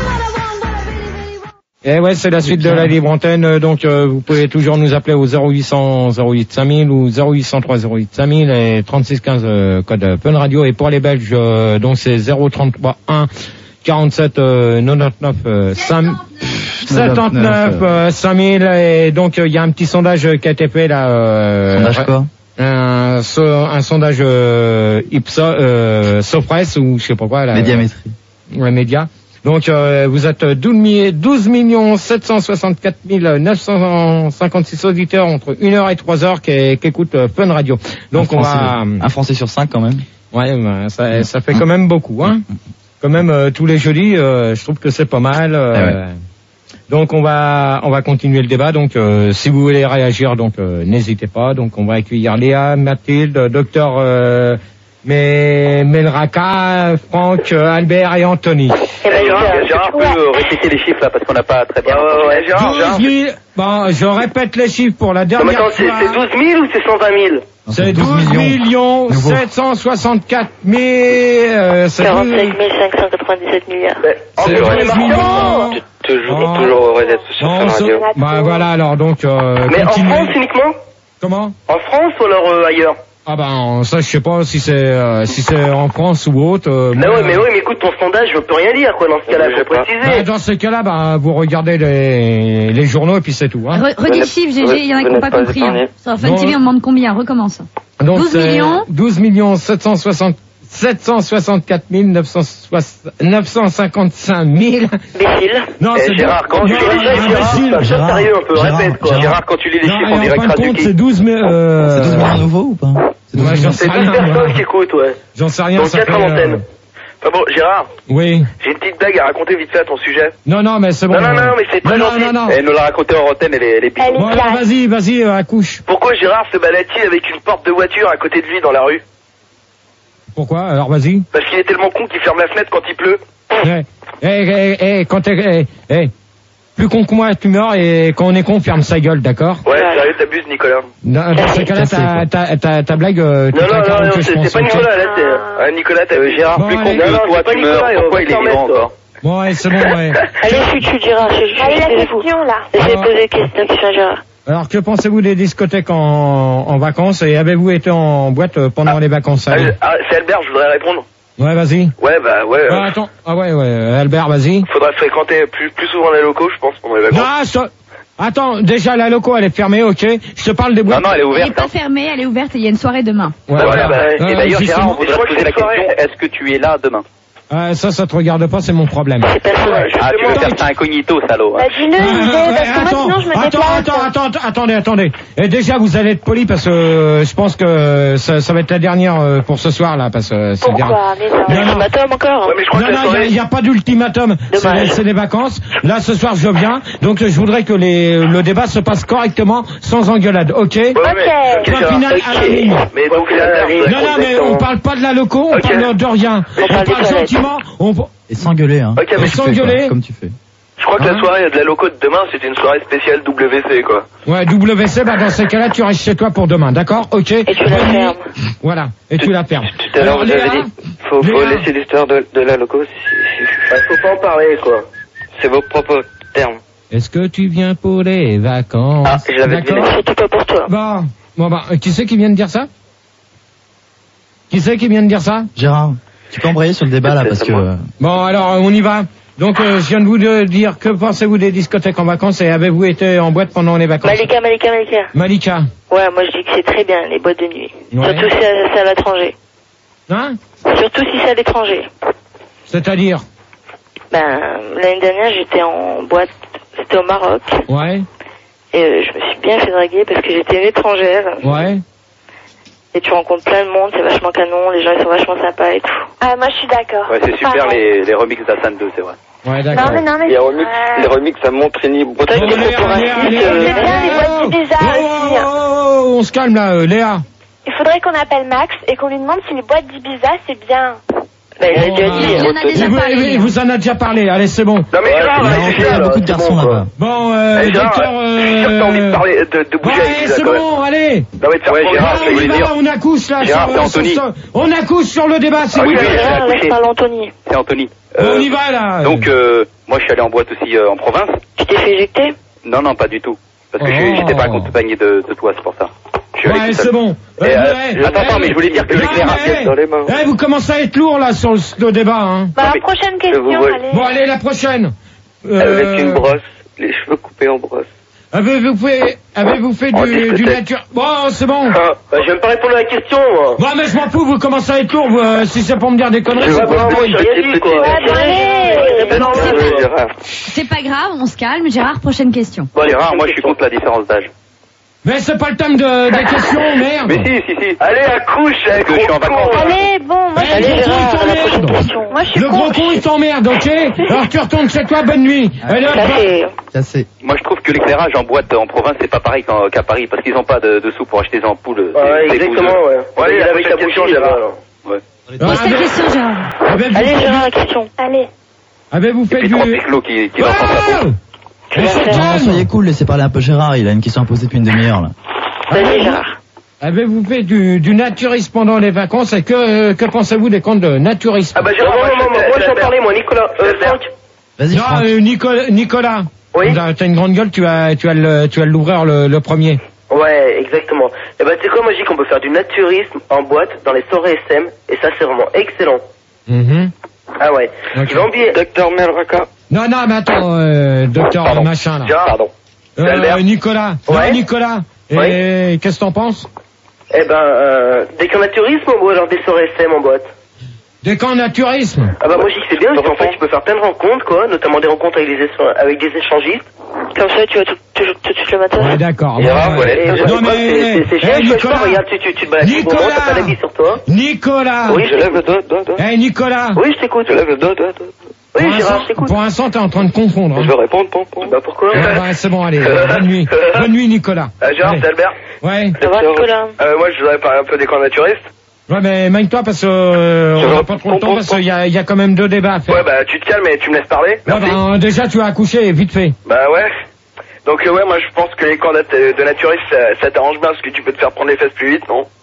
Et ouais, c'est la suite de la libre antenne. euh, Donc, euh, vous pouvez toujours nous appeler au zéro huit cent zéro huit cinq mille ou zéro huit cent trois zéro huit cinq mille et trente-six quinze euh, code Fun Radio. Et pour les Belges, euh, donc c'est zéro trente-trois un quarante-sept euh, quatre-vingt-dix-neuf euh, cinq soixante-neuf euh, cinq mille. Et donc, il y a un petit sondage qui a été fait là. Euh, Sondage quoi? un, so- un sondage euh, Ipsos, euh, Sopress ou je sais pas quoi là. Médiamétrie. Ouais, média. Donc euh, vous êtes douze millions sept cent soixante-quatre mille neuf cent cinquante-six auditeurs entre une heure et trois heures qui, qui écoutent euh, Fun Radio. Donc un on Français, va... un Français sur cinq quand même. Ouais, bah, ça, ça fait quand même beaucoup, hein. Quand même euh, tous les jeudis, euh, je trouve que c'est pas mal. Euh, Eh ouais. Donc on va on va continuer le débat. Donc euh, si vous voulez réagir, donc euh, n'hésitez pas. Donc on va accueillir Léa, Mathilde, docteur euh, Melraka, Franck, Albert et Anthony. Eh ben, Gérard, Gérard peut euh, répéter les chiffres là parce qu'on n'a pas très bien. Ouais, ouais, Gérard, Gérard. douze mille. Bon, je répète les chiffres pour la Non, dernière mais attends, c'est fois. c'est douze mille ou c'est cent vingt mille? C'est douze millions sept cent soixante-quatre mille. Euh, c'est quarante-cinq mille cinq cent quatre-vingt-dix-sept milliards. C'est douze millions. Toujours, Oh. toujours heureux d'être sur Non, Fun ça- Radio. bah voilà, alors donc euh, Mais en continuez. France uniquement? Comment? En France ou alors euh, ailleurs? Ah ben ça je sais pas si c'est euh, si c'est en France ou autre. Euh, Mais moi, ouais, mais ouais, mais écoute, ton sondage, je peux rien dire, quoi, dans ce cas-là, je faut sais pas. préciser. bah, dans ce cas-là, bah, vous regardez les, les journaux et puis c'est tout. Hein. Re- Redis le chiffre, G G, il y en a qui n'ont pas compris. Hein. Sur Fun Non. T V, on demande combien? Recommence. Donc, douze c'est millions. douze millions sept cent soixante sept cent soixante-quatre mille neuf cent cinquante-cinq mille. Imbécile. Non, Eh, c'est Gérard, quand non, tu lis les non, chiffres, imbécile. Gérard, sois sérieux un peu, Gérard, répète, quoi. Gérard. Gérard, quand tu lis les Non, chiffres, et on en dirait fin que de compte, c'est douze mille. Euh... C'est douze millions nouveaux ou pas? C'est douze Ouais, j'en millions. sais C'est douze rien. personnes moi. qui écoutent, ouais. J'en sais rien. Donc ça quatre fait, à l'antenne. euh, Enfin bon, Gérard, Oui. j'ai une petite blague à raconter vite fait à ton sujet. Non, non, mais c'est bon. Non, non, non, mais c'est très non, non, gentil. non, non. Elle nous l'a raconté en antenne, elle est, elle est Elle est Bon, alors, classe. vas-y, vas-y, euh, accouche. Pourquoi Gérard se balade-t-il avec une porte de voiture à côté de lui dans la rue? Pourquoi? Alors, vas-y. Parce qu'il est tellement con qu'il ferme la fenêtre quand il pleut. Eh, eh, eh, eh, quand t'es, eh, eh, plus con que moi, tu meurs et quand on est con, ferme sa gueule, d'accord? Ouais, sérieux, t'abuses, Nicolas. Dans, dans ce cas-là, ta, ta, ta, ta blague, euh, tu Non, non, t'as non, interrompu, non, je c'est pense, c'est pas ok. Nicolas, là, c'est... Ah, Nicolas, t'as vu Gérard, Bon, plus con allez. que Non, non, toi, c'est pas tu meurs. Nicolas, Pourquoi on il est va vivant s'en remettre, encore? Bon, ouais, c'est bon, ouais. Allez, chut, chut, Gérard, je suis Allez, la taisez-vous. question, là. Essayez de Ah. poser des questions, question à Gérard. Alors, que pensez-vous des discothèques en, en vacances et avez-vous été en boîte euh, pendant Ah. les vacances? Ah, Allez. ah, c'est Albert, je voudrais répondre. Ouais, vas-y. Ouais, bah, ouais. Ah, euh, attends. Ah ouais, ouais. Albert, vas-y. faudrait fréquenter plus, plus souvent les locaux, je pense, pendant les vacances. Non, ça- attends, déjà la loco, elle est fermée, ok. Je te parle des Non, boîtes. non, elle est Elle n'est ouverte. pas hein. fermée, elle est ouverte et il y a une soirée demain. Ouais, Ah, voilà. bah, Euh, Et d'ailleurs, Gérard, justement, on voudrait je te crois poser que la c'est soirée. question, est-ce que tu es là demain? euh, ça, ça te regarde pas, c'est mon problème. C'est personne. Ouais, Ah, tu veux justement. faire ça incognito, salaud. hein. Bah, dis-le, Ah, Isée, ouais, parce que moi, attends, sinon, je me attends, déplace. attends, attends, attends, attendez, attendez. Et déjà, vous allez être poli parce que euh, je pense que ça, ça va être la dernière euh, pour ce soir là, parce que c'est bien. Pourquoi? Mais ça. Non, non. Ultimatum encore. Ouais, mais je crois Non, que la non, il soirée... n'y a, pas d'ultimatum. C'est Dommage. les, c'est les vacances. Là, ce soir, je viens. Donc, je voudrais que les, le débat se passe correctement, sans engueulade. Ok? Ouais, mais- Ok. ok, Point Gérard. final à la ligne. Mais donc, Albert, je voudrais Non, non, qu'on mais ait on ton- parle pas de la loco, on Ok. parle de rien. On On parle des parle toilettes. gentiment. On... Et s'engueuler, hein. Ok, mais Comme je tu fais, s'engueuler. quoi, Comme tu fais. Je crois que Hein la soirée de la loco de demain, c'était une soirée spéciale W C, quoi. Ouais, W C, bah dans ces cas-là, tu restes chez toi pour demain, d'accord? Ok. Et tu la Bonne nuit. fermes. Voilà, et tu la fermes. Tout à l'heure, Alors, vous avez Léa, dit, faut, faut Léa. laisser l'histoire de, de la loco, c'est- Bah, faut pas en parler, quoi. c'est c'est vos propres termes. Est-ce que tu viens pour les vacances? Ah, je l'avais D'accord. deviné. Surtout pas pour toi. Bon, bon bah, qui c'est qui vient de dire ça? Qui c'est qui vient de dire ça? Gérard, tu peux embrayer sur le débat là C'est parce que. moi. euh, Bon, alors, on y va. Donc, euh, je viens de vous de dire, que pensez-vous des discothèques en vacances et avez-vous été en boîte pendant les vacances? Malika, Malika, Malika. Malika. Ouais, moi je dis que c'est très bien, les boîtes de nuit. Ouais. Surtout si c'est c'est à l'étranger. Hein? Surtout si c'est à l'étranger. C'est-à-dire? Ben, l'année dernière, j'étais en boîte, c'était au Maroc. Ouais, Et euh, je me suis bien fait draguer parce que j'étais une étrangère. ouais. Et tu rencontres plein de monde, c'est vachement canon, les gens ils sont vachement sympas et tout. Ah, moi, je suis d'accord. Ouais, c'est super Pareil. les, les remixes d'Assan deux, c'est vrai. Ouais, Non, d'accord. mais non, mais. Les remix, Ouais. les remix, ça montre une Toi, Bon, t'es Léa, trop pour un Léa, site, Léa, euh, Léa, C'est bien, les boîtes oh, d'Ibiza oh, aussi. oh, oh, on se calme là, euh, Léa. Il faudrait qu'on appelle Max et qu'on lui demande si les boîtes d'Ibiza, c'est bien. Ben, il a Oh, déjà bah, dit. Il en a déjà Il vous, parlé. il vous en a déjà parlé, allez, c'est bon. Non, mais Gérard, Il y a ouais, c'est il y ça, a là, beaucoup de c'est garçons bon, quoi. là-bas. Bon, euh, Eh, Gérard, docteur... je suis sûr que t'as envie de parler, de, de Bon, bouger avec allez, Lisa, c'est quand même. bon, allez. Non, mais de faire Ouais, prendre- Gérard, Ah, je on voulais y va, dire. on accouche là. Gérard, sur- c'est sur- Anthony. On accouche sur le débat, s'il Ah vous oui, plaît. oui, Gérard, laisse parler Anthony. C'est Anthony. Bon, Euh, on y va là. Donc, euh, moi, je suis allé en boîte aussi euh, en province. Tu t'es fait éjecter? Non, non, pas du tout. Parce que Oh. je- j'étais pas accompagné de, de toi, c'est pour ça. Je suis allé Ouais, tout seul. c'est bon. Et, Euh, euh, ouais, attends, attends, eh, mais je voulais dire que non, l'éclairage mais, dans les mains. eh, vous commencez à être lourd là sur le, le débat. Hein. Bah, Non, mais- prochaine question, vous voyez. allez. Bon, allez, la prochaine. Euh, Avec une brosse, les cheveux coupés en brosse. Avez-vous fait, avez-vous fait En du, du discothèque. nature... Bon, c'est bon. Ah, bah, je vais pas répondre à la question, moi. Bon, mais je m'en fous, vous commencez à être lourd, vous, euh, si c'est pour me dire des conneries. Je c'est vois pas bah, la moi, peine. j'ai rien dit, quoi. Ouais, bon, allez. Non, Oui, ouais, Gérard. C'est pas grave, on se calme. Gérard, prochaine question. Bon, Gérard, moi, je suis contre la différence d'âge. Mais c'est pas le thème de, des questions, merde. Mais si, si, si. Allez, accouche, Parce avec que je suis en gros vacances. con. Allez, bon, moi, Eh, je Allez, je Gérard, suis à la prochaine merde. Moi, je suis Le gros con. con, il t'emmerde, ok? Alors tu retournes chez toi, bonne nuit. Allez, hop, Ça c'est... Cassé. Moi, je trouve que l'éclairage en boîte en province, c'est pas pareil qu'en- qu'à Paris, parce qu'ils n'ont pas de, de sous pour acheter des ampoules. Ouais, c'est- c'est exactement, bouseux. ouais. Ouais, Ouais, la avec ta prochaine bougie, question, Gérard. Gérard. alors. Ah, Pose ta avez- question, Gérard. avez-vous- Allez, Gérard, la question. Allez. Avez-vous Et fait puis du... trois piclos qui, qui lancent en sa peau. Tu vas faire... Non, soyez cool, laissez parler un peu Gérard, il a une question à poser depuis une demi-heure là. Vas-y, Gérard. Avez-vous fait du, du naturisme pendant les vacances et que, que pensez-vous des camps de naturisme? Ah bah Non, Gérard, non, moi, non, non, je- moi, je j'en vais parlais, moi, Nicolas. Euh, Franck. Vas-y, Non, Franck. euh, Nicolas, Nicolas. Oui. T'as t'as une grande gueule, tu vas, tu vas le, tu vas l'ouvrir le, le premier. Ouais, exactement. Et bah, tu sais quoi, moi, je dis qu'on peut faire du naturisme en boîte dans les soirées S M, et ça, c'est vraiment excellent. Mhm. Ah ouais. Ok. Tu vas oublier. Docteur Melraka. Non, non, mais attends, euh, docteur Pardon. machin là. Gérard, pardon. Euh, Albert. Nicolas. Ouais. Non, Nicolas. Et Ouais. qu'est-ce que t'en penses? Eh ben, euh, des camps naturisme ou alors des soirées S M en boîte? Des camps naturisme. Ah bah, moi, je dis que c'est bien, parce qu'en fait, tu peux faire plein de rencontres, quoi, notamment des rencontres avec, les écha- avec des échangistes. Comme ça, tu vas tout, tout, tout de suite le matin. Ouais, d'accord. Gérard, Ouais, ouais. ouais. Et je Non, sais pas, mais, c'est- c'est c'est eh, chiant, tu fais Nicolas. sport, regarde, tu, tu, tu te balades tout le Nicolas. moment, t'as pas d'avis sur toi. Nicolas. Oui, Je lève le doigt, doigt, doigt. Eh, Nicolas. Oui, je t'écoute. Je lève le doigt, doigt, doigt. Oui, Pour Gérard, l'instant- je t'écoute. Pour l'instant, t'es en train de confondre. Je Hein. vais répondre, pom, pom. Bah, pourquoi? Ouais, ouais, c'est bon, allez. Bonne nuit. Bonne nuit, Nicolas. Euh, Gérard, Allez. c'est Albert. Ouais. Ça va, Nicolas? Euh, moi, je voudrais parler un peu des camps naturistes. Ouais, mais mène-toi parce que euh, Je on n'a vais- pas trop le temps parce qu'il y a, il y a quand même deux débats à faire. Ouais, bah, tu te calmes et tu me laisses parler. Ouais, Merci. ben, déjà, tu as accouché vite fait. Bah ouais. Donc euh, ouais, moi je pense que les camps nat- de naturistes, ça, ça t'arrange bien parce que tu peux te faire prendre les fesses plus vite, non?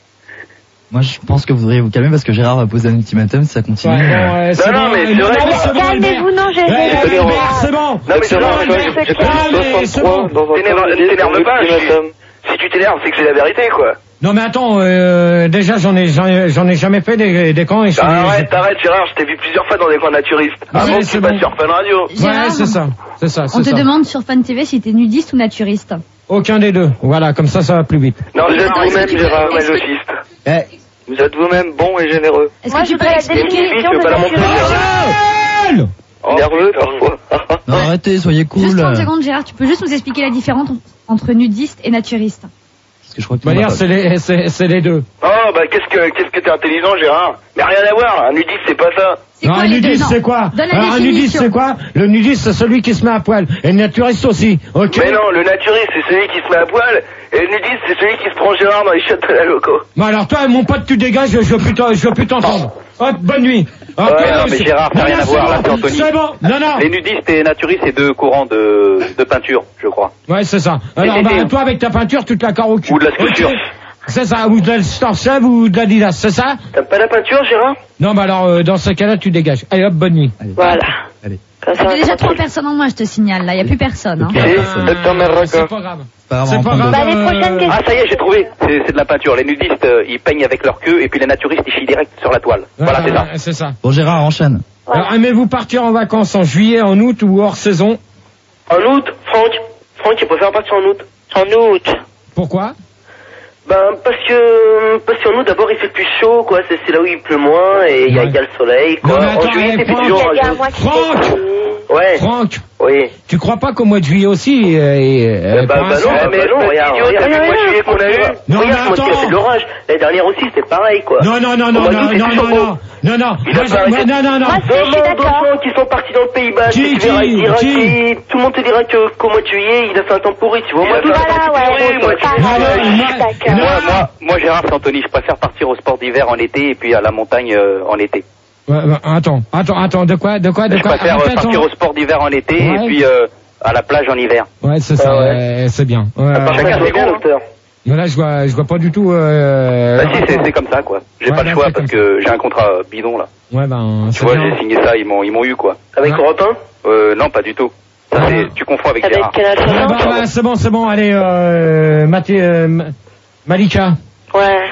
Moi je pense que vous devriez vous calmer parce que Gérard va poser un ultimatum si ça continue. Ouais, bon, ouais, c'est Non, non, bon, mais euh, c'est vrai. non, c'est bon, Calmez-vous, Albert. non, j'ai Ouais, j'ai- Albert, c'est bon. Non mais c'est Docteur vrai. Melraka, j'ai fait Ah, mais c'est bon. soixante-trois dans un T'énerve camp t'énerve pas, je- ultimatum. si tu t'énerves, c'est que c'est la vérité quoi. Non, mais attends, euh, déjà, j'en ai, j'en ai, j'en ai jamais fait des, des camps et je suis- Arrête, arrête Gérard, je t'ai vu plusieurs fois dans des camps naturistes. Ouais, Avant que c'est tu passes bon. sur Fun Radio. Ouais, Gérard, c'est ça. C'est ça, on c'est te ça. demande sur Fun T V si t'es nudiste ou naturiste. Aucun des deux. Voilà, comme ça, ça va plus vite. Non, Vous êtes Gérard, vous-même, c'est Gérard. masochiste. Eh, Vous êtes vous-même bon et généreux. Est-ce Moi, que je tu peux voudrais la expliquer définition je peux de pas la montrer, naturisme. Gueule Oh, Nerveux putain. parfois. non arrêtez, soyez cool. Juste trente secondes, Gérard, tu peux juste nous expliquer la différence entre nudiste et naturiste. Parce que je crois que Bah, dire, c'est les, c'est, c'est les deux. Oh bah qu'est-ce que qu'est-ce que t'es intelligent Gérard. Mais rien à voir, un nudiste c'est pas ça. C'est Non, quoi un les deux? nudiste, Non. c'est quoi? Donne la Alors, un nudiste, définition. c'est quoi? Le nudiste, c'est celui qui se met à poil. Et le naturiste aussi. Ok? Mais non, le naturiste c'est celui qui se met à poil et le nudiste c'est celui qui se prend Gérard dans les chiottes de la loco. Bon, alors, toi, mon pote, tu dégages, je veux plus t'en- je veux plus t'entendre. Hop, bonne nuit. Ok, Ouais, non, mais c'est- Gérard, ça n'a Non, rien non, à voir, c'est là, bon. c'est Anthony. C'est bon. Non, non. Les nudistes et naturistes, c'est deux courants de, de peinture, je crois. Ouais, c'est ça. Alors, Et- bah, et- toi, avec ta peinture, tu te la carres au cul. Ou de la sculpture. Ok. C'est ça, ou de la Storchèvre ou de l'Adidas, c'est ça? T'aimes pas la peinture, Gérard? Non, bah alors, euh, dans ce cas-là, tu dégages. Allez, hop, bonne nuit. Voilà. Allez. Comme ça, Il y a déjà trois tranquille. personnes en moins, je te signale. Là, il y a plus personne. Hein. Ok. Et Euh, Docteur Melraka. C'est pas grave. Pas grave, C'est on pas prend grave. deux. Bah, les prochaines euh, questions. Ah, ça y est, j'ai trouvé. C'est c'est de la peinture. Les nudistes, euh, ils peignent avec leur queue et puis les naturistes, ils chient direct sur la toile. Voilà, ouais, c'est ça. ouais, c'est ça. Bon Gérard, enchaîne. Alors, aimez-vous partir en vacances en juillet, en août ou hors saison? En août, Franck. Franck, il préfère partir en août. En août. Pourquoi? Ben, parce que, parce qu'en août, d'abord, il fait plus chaud, quoi. C'est, c'est là où il pleut moins et il y, a- Ouais. il y a le soleil, quoi. Non, mais En attends, juillet, eh, c'est Franck, toujours Il y a un rageux. mois qui Franck fait- Ouais, Franck, oui. tu crois pas qu'au mois de juillet aussi, euh, et, euh, bah, pour bah l'instant- non, mais non, regarde, idiot, regarde, t'as vu le mois de regarde, juillet qu'on a eu regarde, Non, regarde, mais ce mois de juillet, attends. c'est de l'orage. L'année dernière aussi, c'était pareil, quoi. Non, non, non, Au non, mois non, d'août, c'est non, plus non, chaud. non, non, non, Il a Moi, pas je- arrêté. non, non, non, Moi, Deux je suis d'accord. d'enfants qui sont partis dans le Pays Basque, Qui, et tu verras, qui, il dira qui qu'il- tout le monde te dira que, qu'au mois de juillet, il a fait un temps pourri, tu vois. Au mois d'août, Voilà, c'est ouais, pourri, ouais, moi, tu c'est vois. pareil. Non, non, Je suis moi- d'accord. non. Moi, moi, moi, Gérard, c'est Anthony. Je préfère partir au sport d'hiver en été et puis à la montagne euh, en été. Ouais, ouais, attends, attends, attends, de quoi, de quoi, de Je quoi? préfère euh, Attends, partir attends. au sport d'hiver en été Ouais. et puis euh, à la plage en hiver. Ouais, c'est ça, Ah ouais. ouais, c'est bien. Ouais, Par ouais. chacun ses goûts, docteur. Mais là, je vois, je vois pas du tout, euh... Bah si, c'est c'est comme ça, quoi. J'ai Ouais, pas le bah, choix c'est parce comme que j'ai un contrat euh, bidon, là. Ouais, ben, Tu c'est vois, bien. j'ai signé ça, ils m'ont ils m'ont eu, quoi. Avec Ouais. Europe un? Euh, non, pas du tout. Ça, Ah. c'est, tu confonds avec Avec Gérard. Canal Ouais, bah, soixante. bah, c'est bon, c'est bon, allez, euh, Mathé, euh, Ma- Malika. Ouais.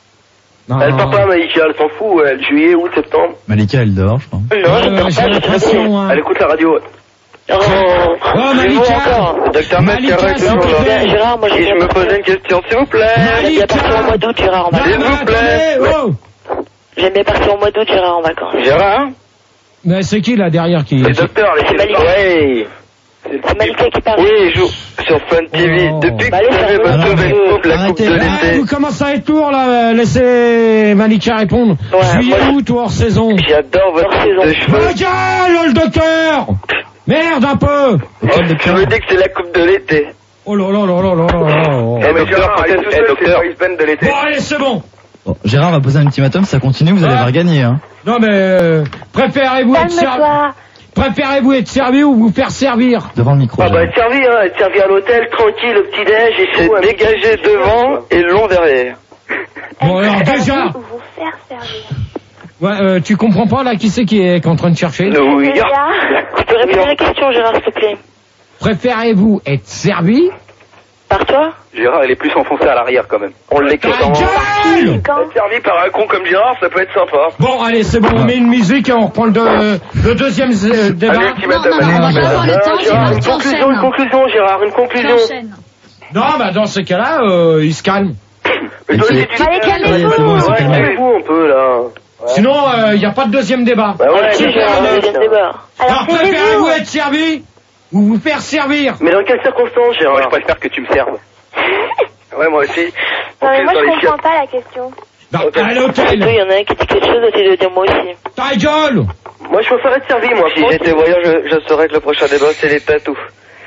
Non, Elle part pas, Malika, elle s'en fout, elle, juillet, août, septembre. Malika elle dort je crois. Non, Ouais, je ouais, dors j'ai pas, je l'impression, hein. Elle écoute la radio. Oh, Oh, Malika. encore. Docteur Malika, Melraka, s'il te toujours là. plaît. Gérard, moi, Et j'ai je me posais une question, s'il vous plaît. J'aime bien partir au mois d'août, Gérard, en Non, vacances. S'il mais vous plaît. attendez, oh. J'aime bien partir au mois d'août, Gérard, en vacances. Gérard Mais c'est qui, là, derrière, qui... Le docteur, C'est laissez-le Malika. parler. Ouais. C'est Malika qui parle. Oui, il joue sur Fun T V. Oh. Depuis Bah, que allez, vous avez ça votre va. nouvelle coupe, la coupe Arrêtez. de Ah, l'été. vous commencez à être lourd là, laissez Malika répondre. Ouais, Juillet moi, août ou hors saison? J'adore votre Hors coupe saison. de cheveux. Ma gueule, le docteur! Merde un peu! Oh, je me dis que c'est la coupe de l'été. Oh là là là là là là là là. Eh, mais docteur, Gérard, peut-être- arrête tout eh, seul, c'est docteur. Paris Ben de l'été. Bon allez, c'est bon. Bon, Gérard va poser un ultimatum, si ça continue, vous allez Ah. voir gagner. Hein. Non mais euh, préférez-vous être servi, Calme-toi. préférez-vous être servi ou vous faire servir? Devant le micro. Ah bah Gérard. être servi, hein, être servi à l'hôtel, tranquille, le petit-déj et C'est tout. dégagé devant et long derrière. Bon alors déjà, Ou vous faire servir. ouais, euh, tu comprends pas là qui c'est qui est, qui est en train de chercher? Oui. Déjà. Tu peux répéter la question, Gérard, s'il te plaît. Préférez-vous être servi? Par toi? Gérard, il est plus enfoncé à l'arrière quand même. On l'écrit Ta en... gueule! Quand Être servi par un con comme Gérard, ça peut être sympa. Bon allez, c'est bon, on met une musique et on reprend le, deux- le deuxième euh, débat. Allez, Non, ultimatum. non, non, on va pas avoir le temps, Gérard, Gérard, une tu conclusion, une enchaînes. conclusion, Gérard, une Tu conclusion. enchaînes. Non, bah dans ces cas-là, euh, il se calme. Mais toi Ok. aussi, tu Allez, Ça y est, c'est calmez-vous. bon, c'est Ouais, calmé. calmez-vous un peu là. Sinon, il n'y a pas de deuxième débat. Bah ouais, Ouais, c'est Gérard, Gérard, deuxième débat. Alors Alors, préférez-vous taisez-vous. être servi ou vous faire servir? Mais dans quelles circonstances, Moi, je Gérard? préfère que tu me serves. Ouais, moi aussi. Non, mais moi, Dans je les comprends chiottes. pas la question. Bah, à Oui, il l'hôtel. y en a un qui dit quelque chose, d'autres il doit dire moi aussi. Ta gueule! Moi, je préfère être servi, moi. Si j'étais voyant, je, je saurais que le prochain débat, c'est les tatous.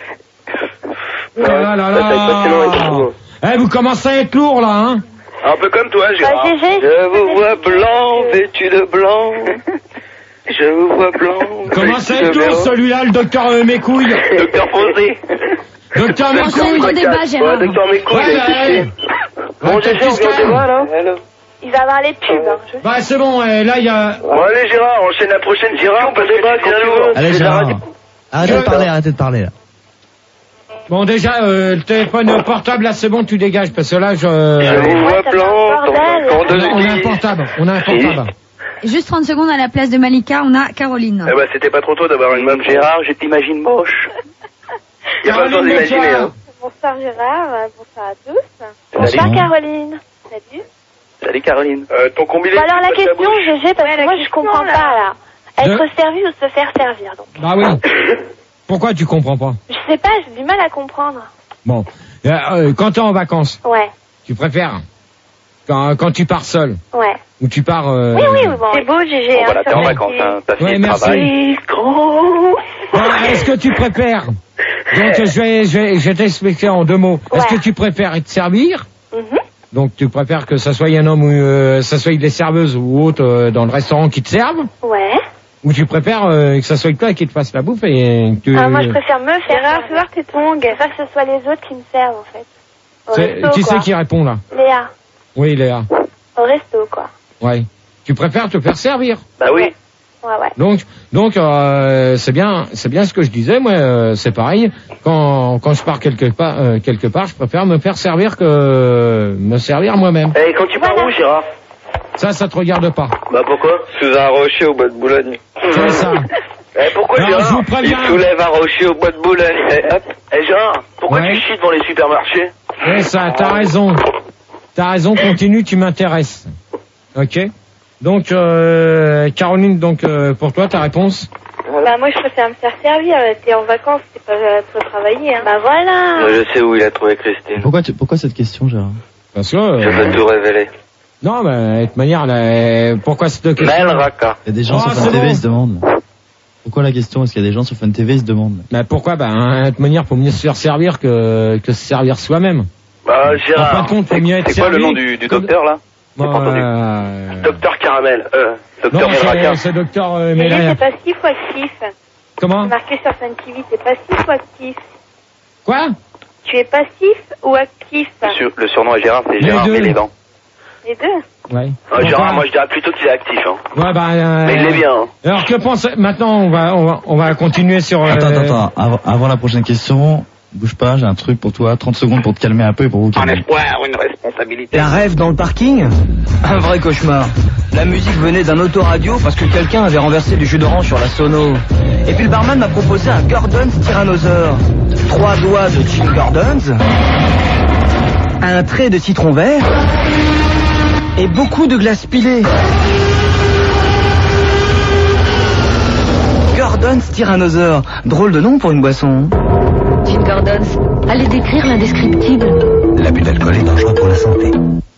Oh là là ça, ça va être passionnant et tout. là! Eh, vous commencez à être lourd là, hein? Un peu comme toi, Bah, Gérard. G G. Je vous vois blanc, vêtu de blanc. Je vous vois blanc, Commencez à vêtu être de lourd blanc. celui-là, le docteur euh, Mécouille. Docteur Foncé. Docteur Enchaîne Mécouille. ton débat, Ouais, Gérard. docteur Mécouille, Ouais, il a ouais. été Bon, Ouais, G G, on qu'est-ce vient au qu'il y a débat, là. Hello. Il va avoir les pubs. Hein. Je- Bah c'est bon, eh, là il y a... Bon, allez, Gérard, enchaîne la prochaine Gérard, parce que débat, tu viens quand tu nous- veux. Allez, C'est la Gérard. radio. Arrêtez de Je- parler, arrêtez de parler là. Bon déjà, euh, le téléphone portable là c'est bon, tu dégages, parce que là je... Je Euh, vous vois ça fait un blanc, bordel. quand on, a, on a un de portable, on a un portable. Juste trente secondes à la place de Malika, on a Caroline. Eh bah, c'était pas trop tôt d'avoir une meuf. Gérard, je t'imagine moche. Y a pas besoin Caroline, d'imaginer, bonsoir. hein. Bonsoir Gérard, euh, bonsoir à tous. Salut. Bonsoir Caroline. Salut. Salut Caroline. Euh, ton combiné. Bon, alors la tu passes ta question, bouche. G G, parce que moi je comprends pas là. Être De- servi ou se faire servir, donc. Bah oui. Pourquoi tu comprends pas? Je sais pas, j'ai du mal à comprendre. Bon, euh, euh, quand t'es en vacances, Ouais, tu préfères quand, quand tu pars seul ouais. ou tu pars... Euh... Oui, oui, bon. C'est beau, G G. Bon, hein, voilà, t'es en sur vacances, la- hein. T'as fini Ouais, le merci. travail. Gros. Bon, est-ce que tu préfères... Donc je vais, je vais, je vais t'expliquer en deux mots. Est-ce Ouais. que tu préfères être servir? Mhm. Donc tu préfères que ça soit un homme ou euh, ça soit des serveuses ou autres euh, dans le restaurant qui te servent? Ouais. Ou tu préfères euh, que ça soit toi qui te fasse la bouffe et que tu... Ah, moi je préfère me faire servir. Tu vois que t'es tongue. Je préfère que ce soit les autres qui me servent en fait. Au C'est- resto, Qui quoi. c'est qui répond là? Léa. Oui, Léa. Au resto, quoi. Ouais. Tu préfères te faire servir. Bah oui. Ouais, ouais. Donc, donc euh, c'est bien, c'est bien ce que je disais. Moi, euh, c'est pareil. Quand quand je pars quelque part, euh, quelque part, je préfère me faire servir que me servir moi-même. Et quand tu pars Voilà. où, Gérard? Ça, ça te regarde pas. Bah pourquoi? Sous un rocher au bois de Boulogne. C'est ça. Eh, pourquoi, Alors, je Gérard? vous Il préviens. soulève un rocher au bois de Boulogne. Et hop. Eh, Gérard, pourquoi Ouais. tu chies devant les supermarchés? C'est ça. T'as raison. T'as raison. Continue. Tu m'intéresses. Ok. Donc, euh, Caroline, donc euh, pour toi, ta réponse? Bah moi je préfère me faire servir. T'es en vacances, t'es pas pour travailler. Hein. Bah voilà. Moi, je sais où il a trouvé Christine. Pourquoi, tu, pourquoi cette question, Gérard? Parce que. Je euh, veux tout révéler. non, mais de toute manière, là, pourquoi cette question? Mel Raka. Il y a des gens Oh, sur c'est Fun T V, bon. ils se demandent. Pourquoi la question? Est-ce qu'il y a des gens sur Fun T V, ils se demandent? Mais pourquoi? Ben, hein, de toute manière, faut mieux se faire servir que que se servir soi-même. Bah, En fin Gérard. de compte, faut mieux être C'est quoi le servi. nom du, du docteur là? Bon, J'ai pas entendu. euh, Docteur Caramel. Euh, Docteur Non, Mel c'est Raka. c'est docteur euh, G G, Mélania. c'est passif ou actif? Comment? C'est marqué sur Fun T V, c'est passif ou actif? Quoi? Tu es passif ou actif? Le, sur- le surnom est Gérard, c'est Les Gérard deux. Mélédan. Les deux. Ouais. Ah, Donc, Gérard, voilà. moi je dirais plutôt qu'il est actif, hein. Ouais, bah, euh, Mais il l'est bien, hein. Alors que pense maintenant on va on va on va continuer sur. euh, Attends, attends, attends. Avant, avant la prochaine question, bouge pas, j'ai un truc pour toi. trente secondes pour te calmer un peu et pour vous Un calmer. espoir, une responsabilité. Un rêve dans le parking? Un vrai cauchemar. La musique venait d'un autoradio parce que quelqu'un avait renversé du jus d'orange sur la sono. Et puis le barman m'a proposé un Gordon's Tyrannosaure. Trois doigts de Jim Gordon's, un trait de citron vert et beaucoup de glace pilée. Gordon's Gordon's Tyrannosaure. Drôle de nom pour une boisson. Jim Gordon's, allez décrire l'indescriptible. L'abus d'alcool est dangereux pour la santé.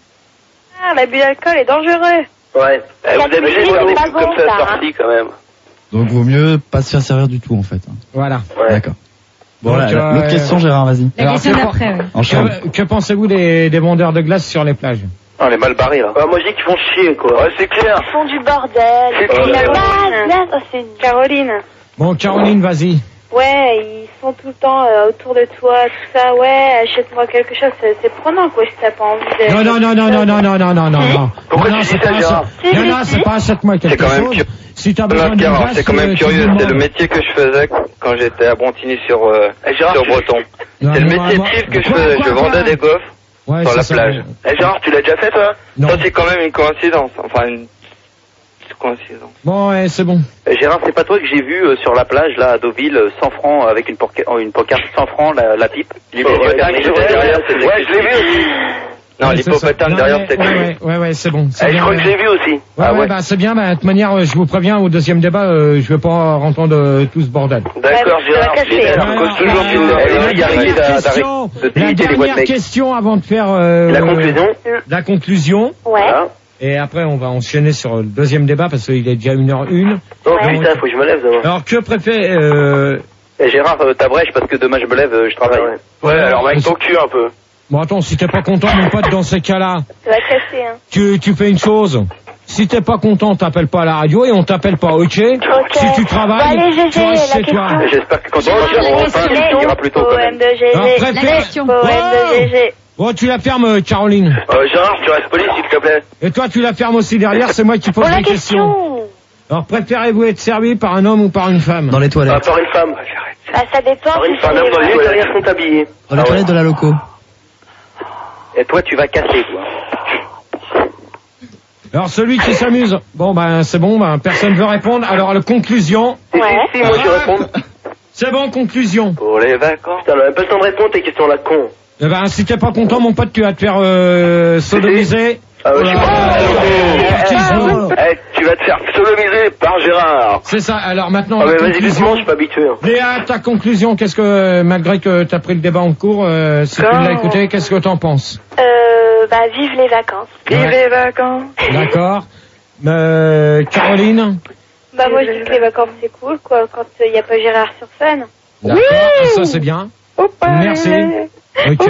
Ah, l'abus d'alcool est dangereux. Ouais. Eh, vous abusez de faire des trucs comme ça sortis quand même. Donc vaut mieux pas se faire servir du tout en fait. Voilà. Ouais. D'accord. Bon, Donc, là, euh, l'autre question, Gérard, vas-y. La Alors, question que- d'après, oui. Enchaîne. Que, que pensez-vous des, des vendeurs de glace sur les plages? On est mal barrés là. Ouais, moi je dis qu'ils font chier quoi. Ouais, c'est clair. Ils font du bordel. C'est Ils font de la clair. glace, glace. Oh, c'est Caroline. Bon, Caroline, vas-y. Ouais, ils sont tout le temps euh, autour de toi, tout ça. Ouais, achète-moi quelque chose. C'est, c'est prenant quoi si t'as pas envie de. Non, non, non, non, non, non, non, non, non, non, non. Pourquoi non, non, tu c'est dis ça, pas Gérard? achète- Non, non, c'est pas achète-moi quelque C'est quand même chose. curieux. Si t'as besoin de Gérard, glace, c'est quand même euh, tu curieux, me c'est le demandes. métier que je faisais quand j'étais à Brontigny sur, euh, Eh, Gérard, sur tu- Breton. Non, C'est le mais métier moi- de type que je Quoi, faisais, quoi, je quoi vendais des gaufres Ouais, sur c'est la ça. plage. Eh, Gérard, tu l'as déjà fait toi? Non. Ça c'est quand même une coïncidence, enfin une petite coïncidence. Bon, ouais, c'est bon. Euh, Gérard, c'est pas toi que j'ai vu euh, sur la plage là à Deauville, euh, cent francs avec une, porca- euh, une pancarte cent francs la, la pipe. L'hippopotame ouais, derrière, ouais, c'était- ouais, je l'ai vu aussi. Non, Ouais, c'est ça. l'hippopotame Non, derrière, mais- c'était ouais, lui. ouais, ouais, ouais, c'est bon. c'est Eh, je bien, crois que ouais. j'ai vu aussi. Ouais, Ah ouais, ouais. bah c'est bien. Bah, de toute manière, euh, je vous préviens, au deuxième débat, euh, je vais pas rentendre euh, tout ce bordel. D'accord, Ouais, Gérard. ça va casser, Mais hein. à cause Alors, toujours euh, tu nous la aurais il dit. y a dernière arrivé d'arrêter- question, de la limiter les boîtes dernière mecs. question avant de faire euh, La conclusion. la conclusion. Ouais. Voilà. Et après, on va enchaîner sur le deuxième débat parce qu'il est déjà une heure une. Oh Ouais. putain, faut que je me lève demain. Alors, que préfère euh, Eh, Gérard, euh, ta brèche parce que demain je me lève, euh, je travaille. Ouais, alors avec ton cul un peu. Bon, attends, si t'es pas content, mon pote, dans ces cas-là, Ça va casser, hein. tu, tu fais une chose. Si t'es pas content, t'appelles pas à la radio et on t'appelle pas, ok? Si tu travailles, Bon, allez, G G, tu restes la chez toi. question. J'espère que quand tu Bon, vas la repas, question. il ira plus tôt quand même. Poème de G G. Alors, La préfère- question. Poème de G G. Bon, tu la fermes, euh, Caroline. Euh, Gérard, tu restes poli s'il te plaît. Et toi, tu la fermes aussi derrière, c'est moi qui pose Bon, la les questions. question. Alors, préférez-vous être servi par un homme ou par une femme? Dans les Ah, toilettes. par une femme. Bah, ça dépend. Par une si femme, c'est- même dans les toilettes, elles sont habillées. Dans les toilettes de la loco. Et toi, tu vas casser, toi. Alors, celui qui s'amuse. Bon, ben, c'est bon, ben, personne veut répondre. Alors, la conclusion. Ouais. Si, si, moi je réponds. C'est bon, conclusion. Pour les vacances. Putain, on a même pas le temps de répondre tes questions là, con. Eh ben, si t'es pas content, mon pote, tu vas te faire, euh, sodomiser. Ah ouais, je suis Oh, pas. oh, oh. Eh, tu vas te faire sodomiser par Gérard. C'est ça. Alors, maintenant, Ah la mais vas-y conclusion. doucement, je suis pas habitué. hein. Léa, ta conclusion, qu'est-ce que, malgré que t'as pris le débat en cours, euh, si tu Quand- l'as écouté, qu'est-ce que t'en penses? Euh, bah, vive les vacances. Vive les vacances. D'accord. Euh, Caroline? Bah, moi, je dis que les vacances, c'est cool, quoi, quand il n'y a pas Gérard sur scène. D'accord. Ça, c'est bien. Merci. Ok.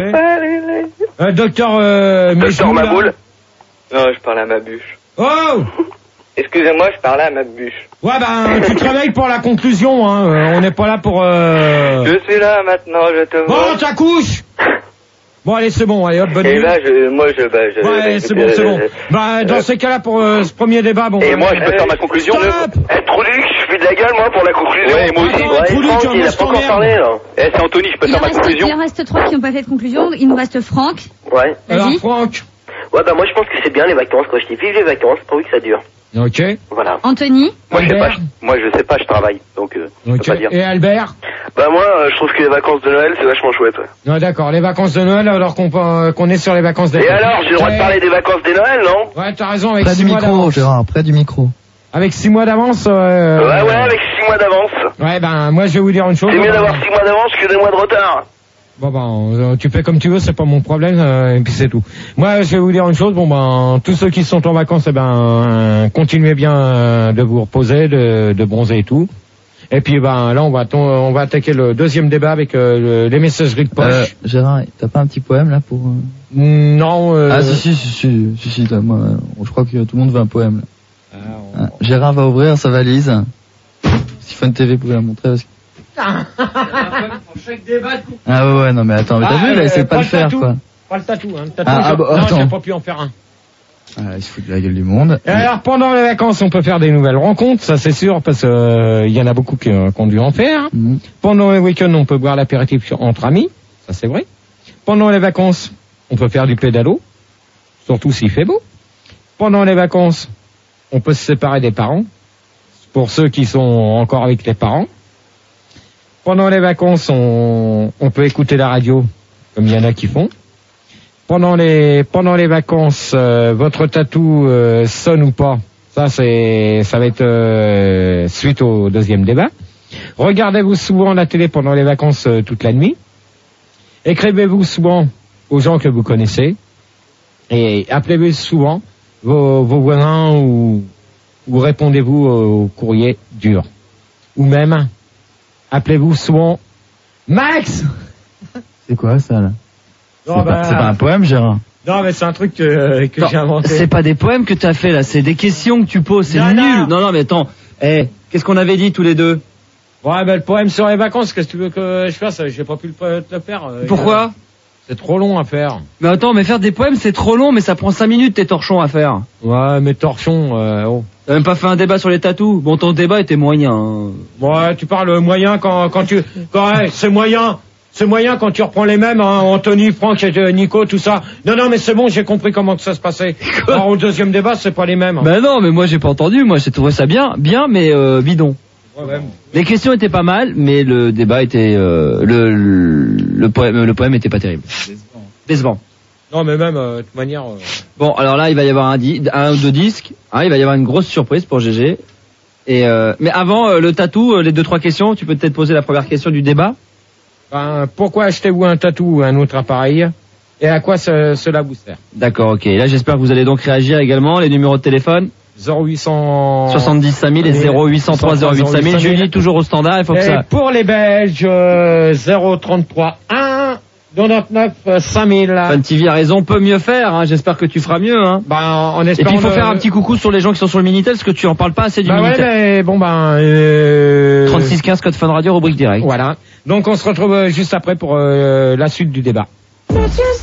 Euh, docteur, euh, Docteur Méjou, là. Maboul. Non, je parle à ma bûche. Oh! Excusez-moi, je parlais à ma bûche. Ouais, ben, tu te réveilles pour la conclusion, hein. Euh, On n'est pas là pour, euh... Je suis là maintenant, je te vois. Bon, ta couche! Bon, allez, c'est bon, allez, hop, bonne Et nuit. là, je, moi, je, bah, je. Ouais, c'est bon, c'est bon. Bah, dans Euh, ces cas-là, pour euh, ce premier débat, bon. Et bah, moi, je peux euh, faire ma conclusion. Stop! Eh, Troluc, je fais de la gueule moi pour la conclusion. Ouais, moi aussi. Attends, Ouais, Troluc, Franck, on il a laisse pas ton encore merde. parlé là. Eh, c'est Anthony, je peux Il en, faire ma reste, conclusion. il en reste trois qui n'ont pas fait de conclusion. Il nous reste Franck. Ouais. Alors, Vas-y. Franck. Ouais, bah moi je pense que c'est bien les vacances quoi. Je dis vive les vacances, pourvu que ça dure. Ok. Voilà. Anthony. Moi, je sais pas, Albert. je- moi, je sais pas, je travaille. Donc, euh, je Ok. peux pas dire. Et Albert? Bah moi, euh, je trouve que les vacances de Noël c'est vachement chouette. Ouais. Non, d'accord, les vacances de Noël, alors qu'on peut- qu'on est sur les vacances d'été. Et alors, j'ai le droit de Ouais. parler des vacances des Noël, non? Ouais, t'as raison, avec Près six du mois micro, d'avance. Gérard, près du micro. Avec six mois d'avance, euh... Ouais, ouais, avec six mois d'avance. Ouais, ben, moi, je vais vous dire une chose. C'est mieux Ben, d'avoir six mois d'avance que des mois de retard. Bon, ben, euh, tu fais comme tu veux, c'est pas mon problème, euh, et puis c'est tout. Moi, je vais vous dire une chose, bon, ben, tous ceux qui sont en vacances, eh ben, euh, continuez bien euh, de vous reposer, de, de bronzer et tout. Et puis, ben, là, on va, ton- on va attaquer le deuxième débat avec euh, le- les messageries de poche. Euh, Gérard, t'as pas un petit poème là pour... euh Non, euh... Ah si si si si si, si là, moi, euh, je crois que tout le monde veut un poème. Là. Ah, on- Ah, Gérard va ouvrir sa valise. Si Fun T V pouvait la montrer. Parce que... Ah ouais ouais non mais attends, mais t'as Ah, vu, il a essayé de pas pas le le faire tatou. quoi. Pas le tatou, hein. Le tatou, Ah, ah, j'ai- bah, non, attends. j'ai pas pu en faire un. Ah, il se fout de la gueule du monde. Et alors, pendant les vacances, on peut faire des nouvelles rencontres, ça c'est sûr, parce que euh, il y en a beaucoup qui, euh, qui ont dû en faire. Mhm. Pendant les week-ends, on peut boire l'apéritif sur- entre amis, ça c'est vrai. Pendant les vacances, on peut faire du pédalo, surtout s'il fait beau. Pendant les vacances, on peut se séparer des parents, pour ceux qui sont encore avec les parents. Pendant les vacances, on, on peut écouter la radio, comme il y en a qui font. Pendant les pendant les vacances, euh, votre tatou euh, sonne ou pas, ça c'est ça va être euh, suite au deuxième débat. Regardez-vous souvent la télé pendant les vacances euh, toute la nuit. Écrivez-vous souvent aux gens que vous connaissez. Et appelez-vous souvent vos, vos voisins ou, ou répondez-vous au courrier dur. Ou même, appelez-vous souvent Max. C'est quoi ça là? Non, c'est, bah, pas, c'est pas un poème, Gérard? Non, mais c'est un truc que, que Non, j'ai inventé. c'est pas des poèmes que t'as fait là, c'est des questions que tu poses, c'est Non, nul. non. Non, non, mais attends, eh, qu'est-ce qu'on avait dit tous les deux? Ouais, ben le poème sur les vacances, qu'est-ce que tu veux que je fasse? J'ai pas pu le, te le faire. euh, Pourquoi? euh, C'est trop long à faire. Mais attends, mais faire des poèmes c'est trop long, mais ça prend cinq minutes tes torchons à faire. Ouais, mais torchons, euh, oh. T'as même pas fait un débat sur les tatous? Bon, ton débat était moyen. hein. Ouais, tu parles moyen quand, quand tu, quand, ouais, c'est moyen. C'est moyen quand tu reprends les mêmes, hein, Anthony, Franck et euh, Nico, tout ça. Non, non, mais c'est bon, j'ai compris comment que ça se passait. Alors, au deuxième débat, c'est pas les mêmes. Hein. Ben non, mais moi j'ai pas entendu, moi j'ai trouvé ça bien, bien, mais euh, bidon. Ouais, ouais. Les questions étaient pas mal, mais le débat était, euh, le, le, le poème, le poème était pas terrible. Décevant. Non, mais même, euh, de toute manière. Euh... Bon, alors là, il va y avoir un, di- un ou deux disques. Hein, il va y avoir une grosse surprise pour G G. Et euh, mais avant euh, le tatou, euh, les deux trois questions, tu peux peut-être poser la première question du débat. Ben, pourquoi achetez-vous un tatou ou un autre appareil? Et à quoi ce, cela vous sert? D'accord, ok. Là, j'espère que vous allez donc réagir également. Les numéros de téléphone zéro huit cent soixante-dix cinq mille et zéro huit cent trois zéro huit cinq mille. Julie, toujours au standard. Il faut que et ça. pour les Belges, euh, zéro trente-trois un quatre-vingt-neuf cinq mille. Fun T V a raison, peut mieux faire. Hein. J'espère que tu feras mieux. Hein. Ben, en Et espérant. puis il faut de... faire un petit coucou sur les gens qui sont sur le Minitel, parce que tu en parles pas assez du Ben ouais, Minitel. mais bon ben. Euh... trente-six quinze code Fun Radio, rubrique direct. Voilà. Donc on se retrouve euh, juste après pour euh, la suite du débat.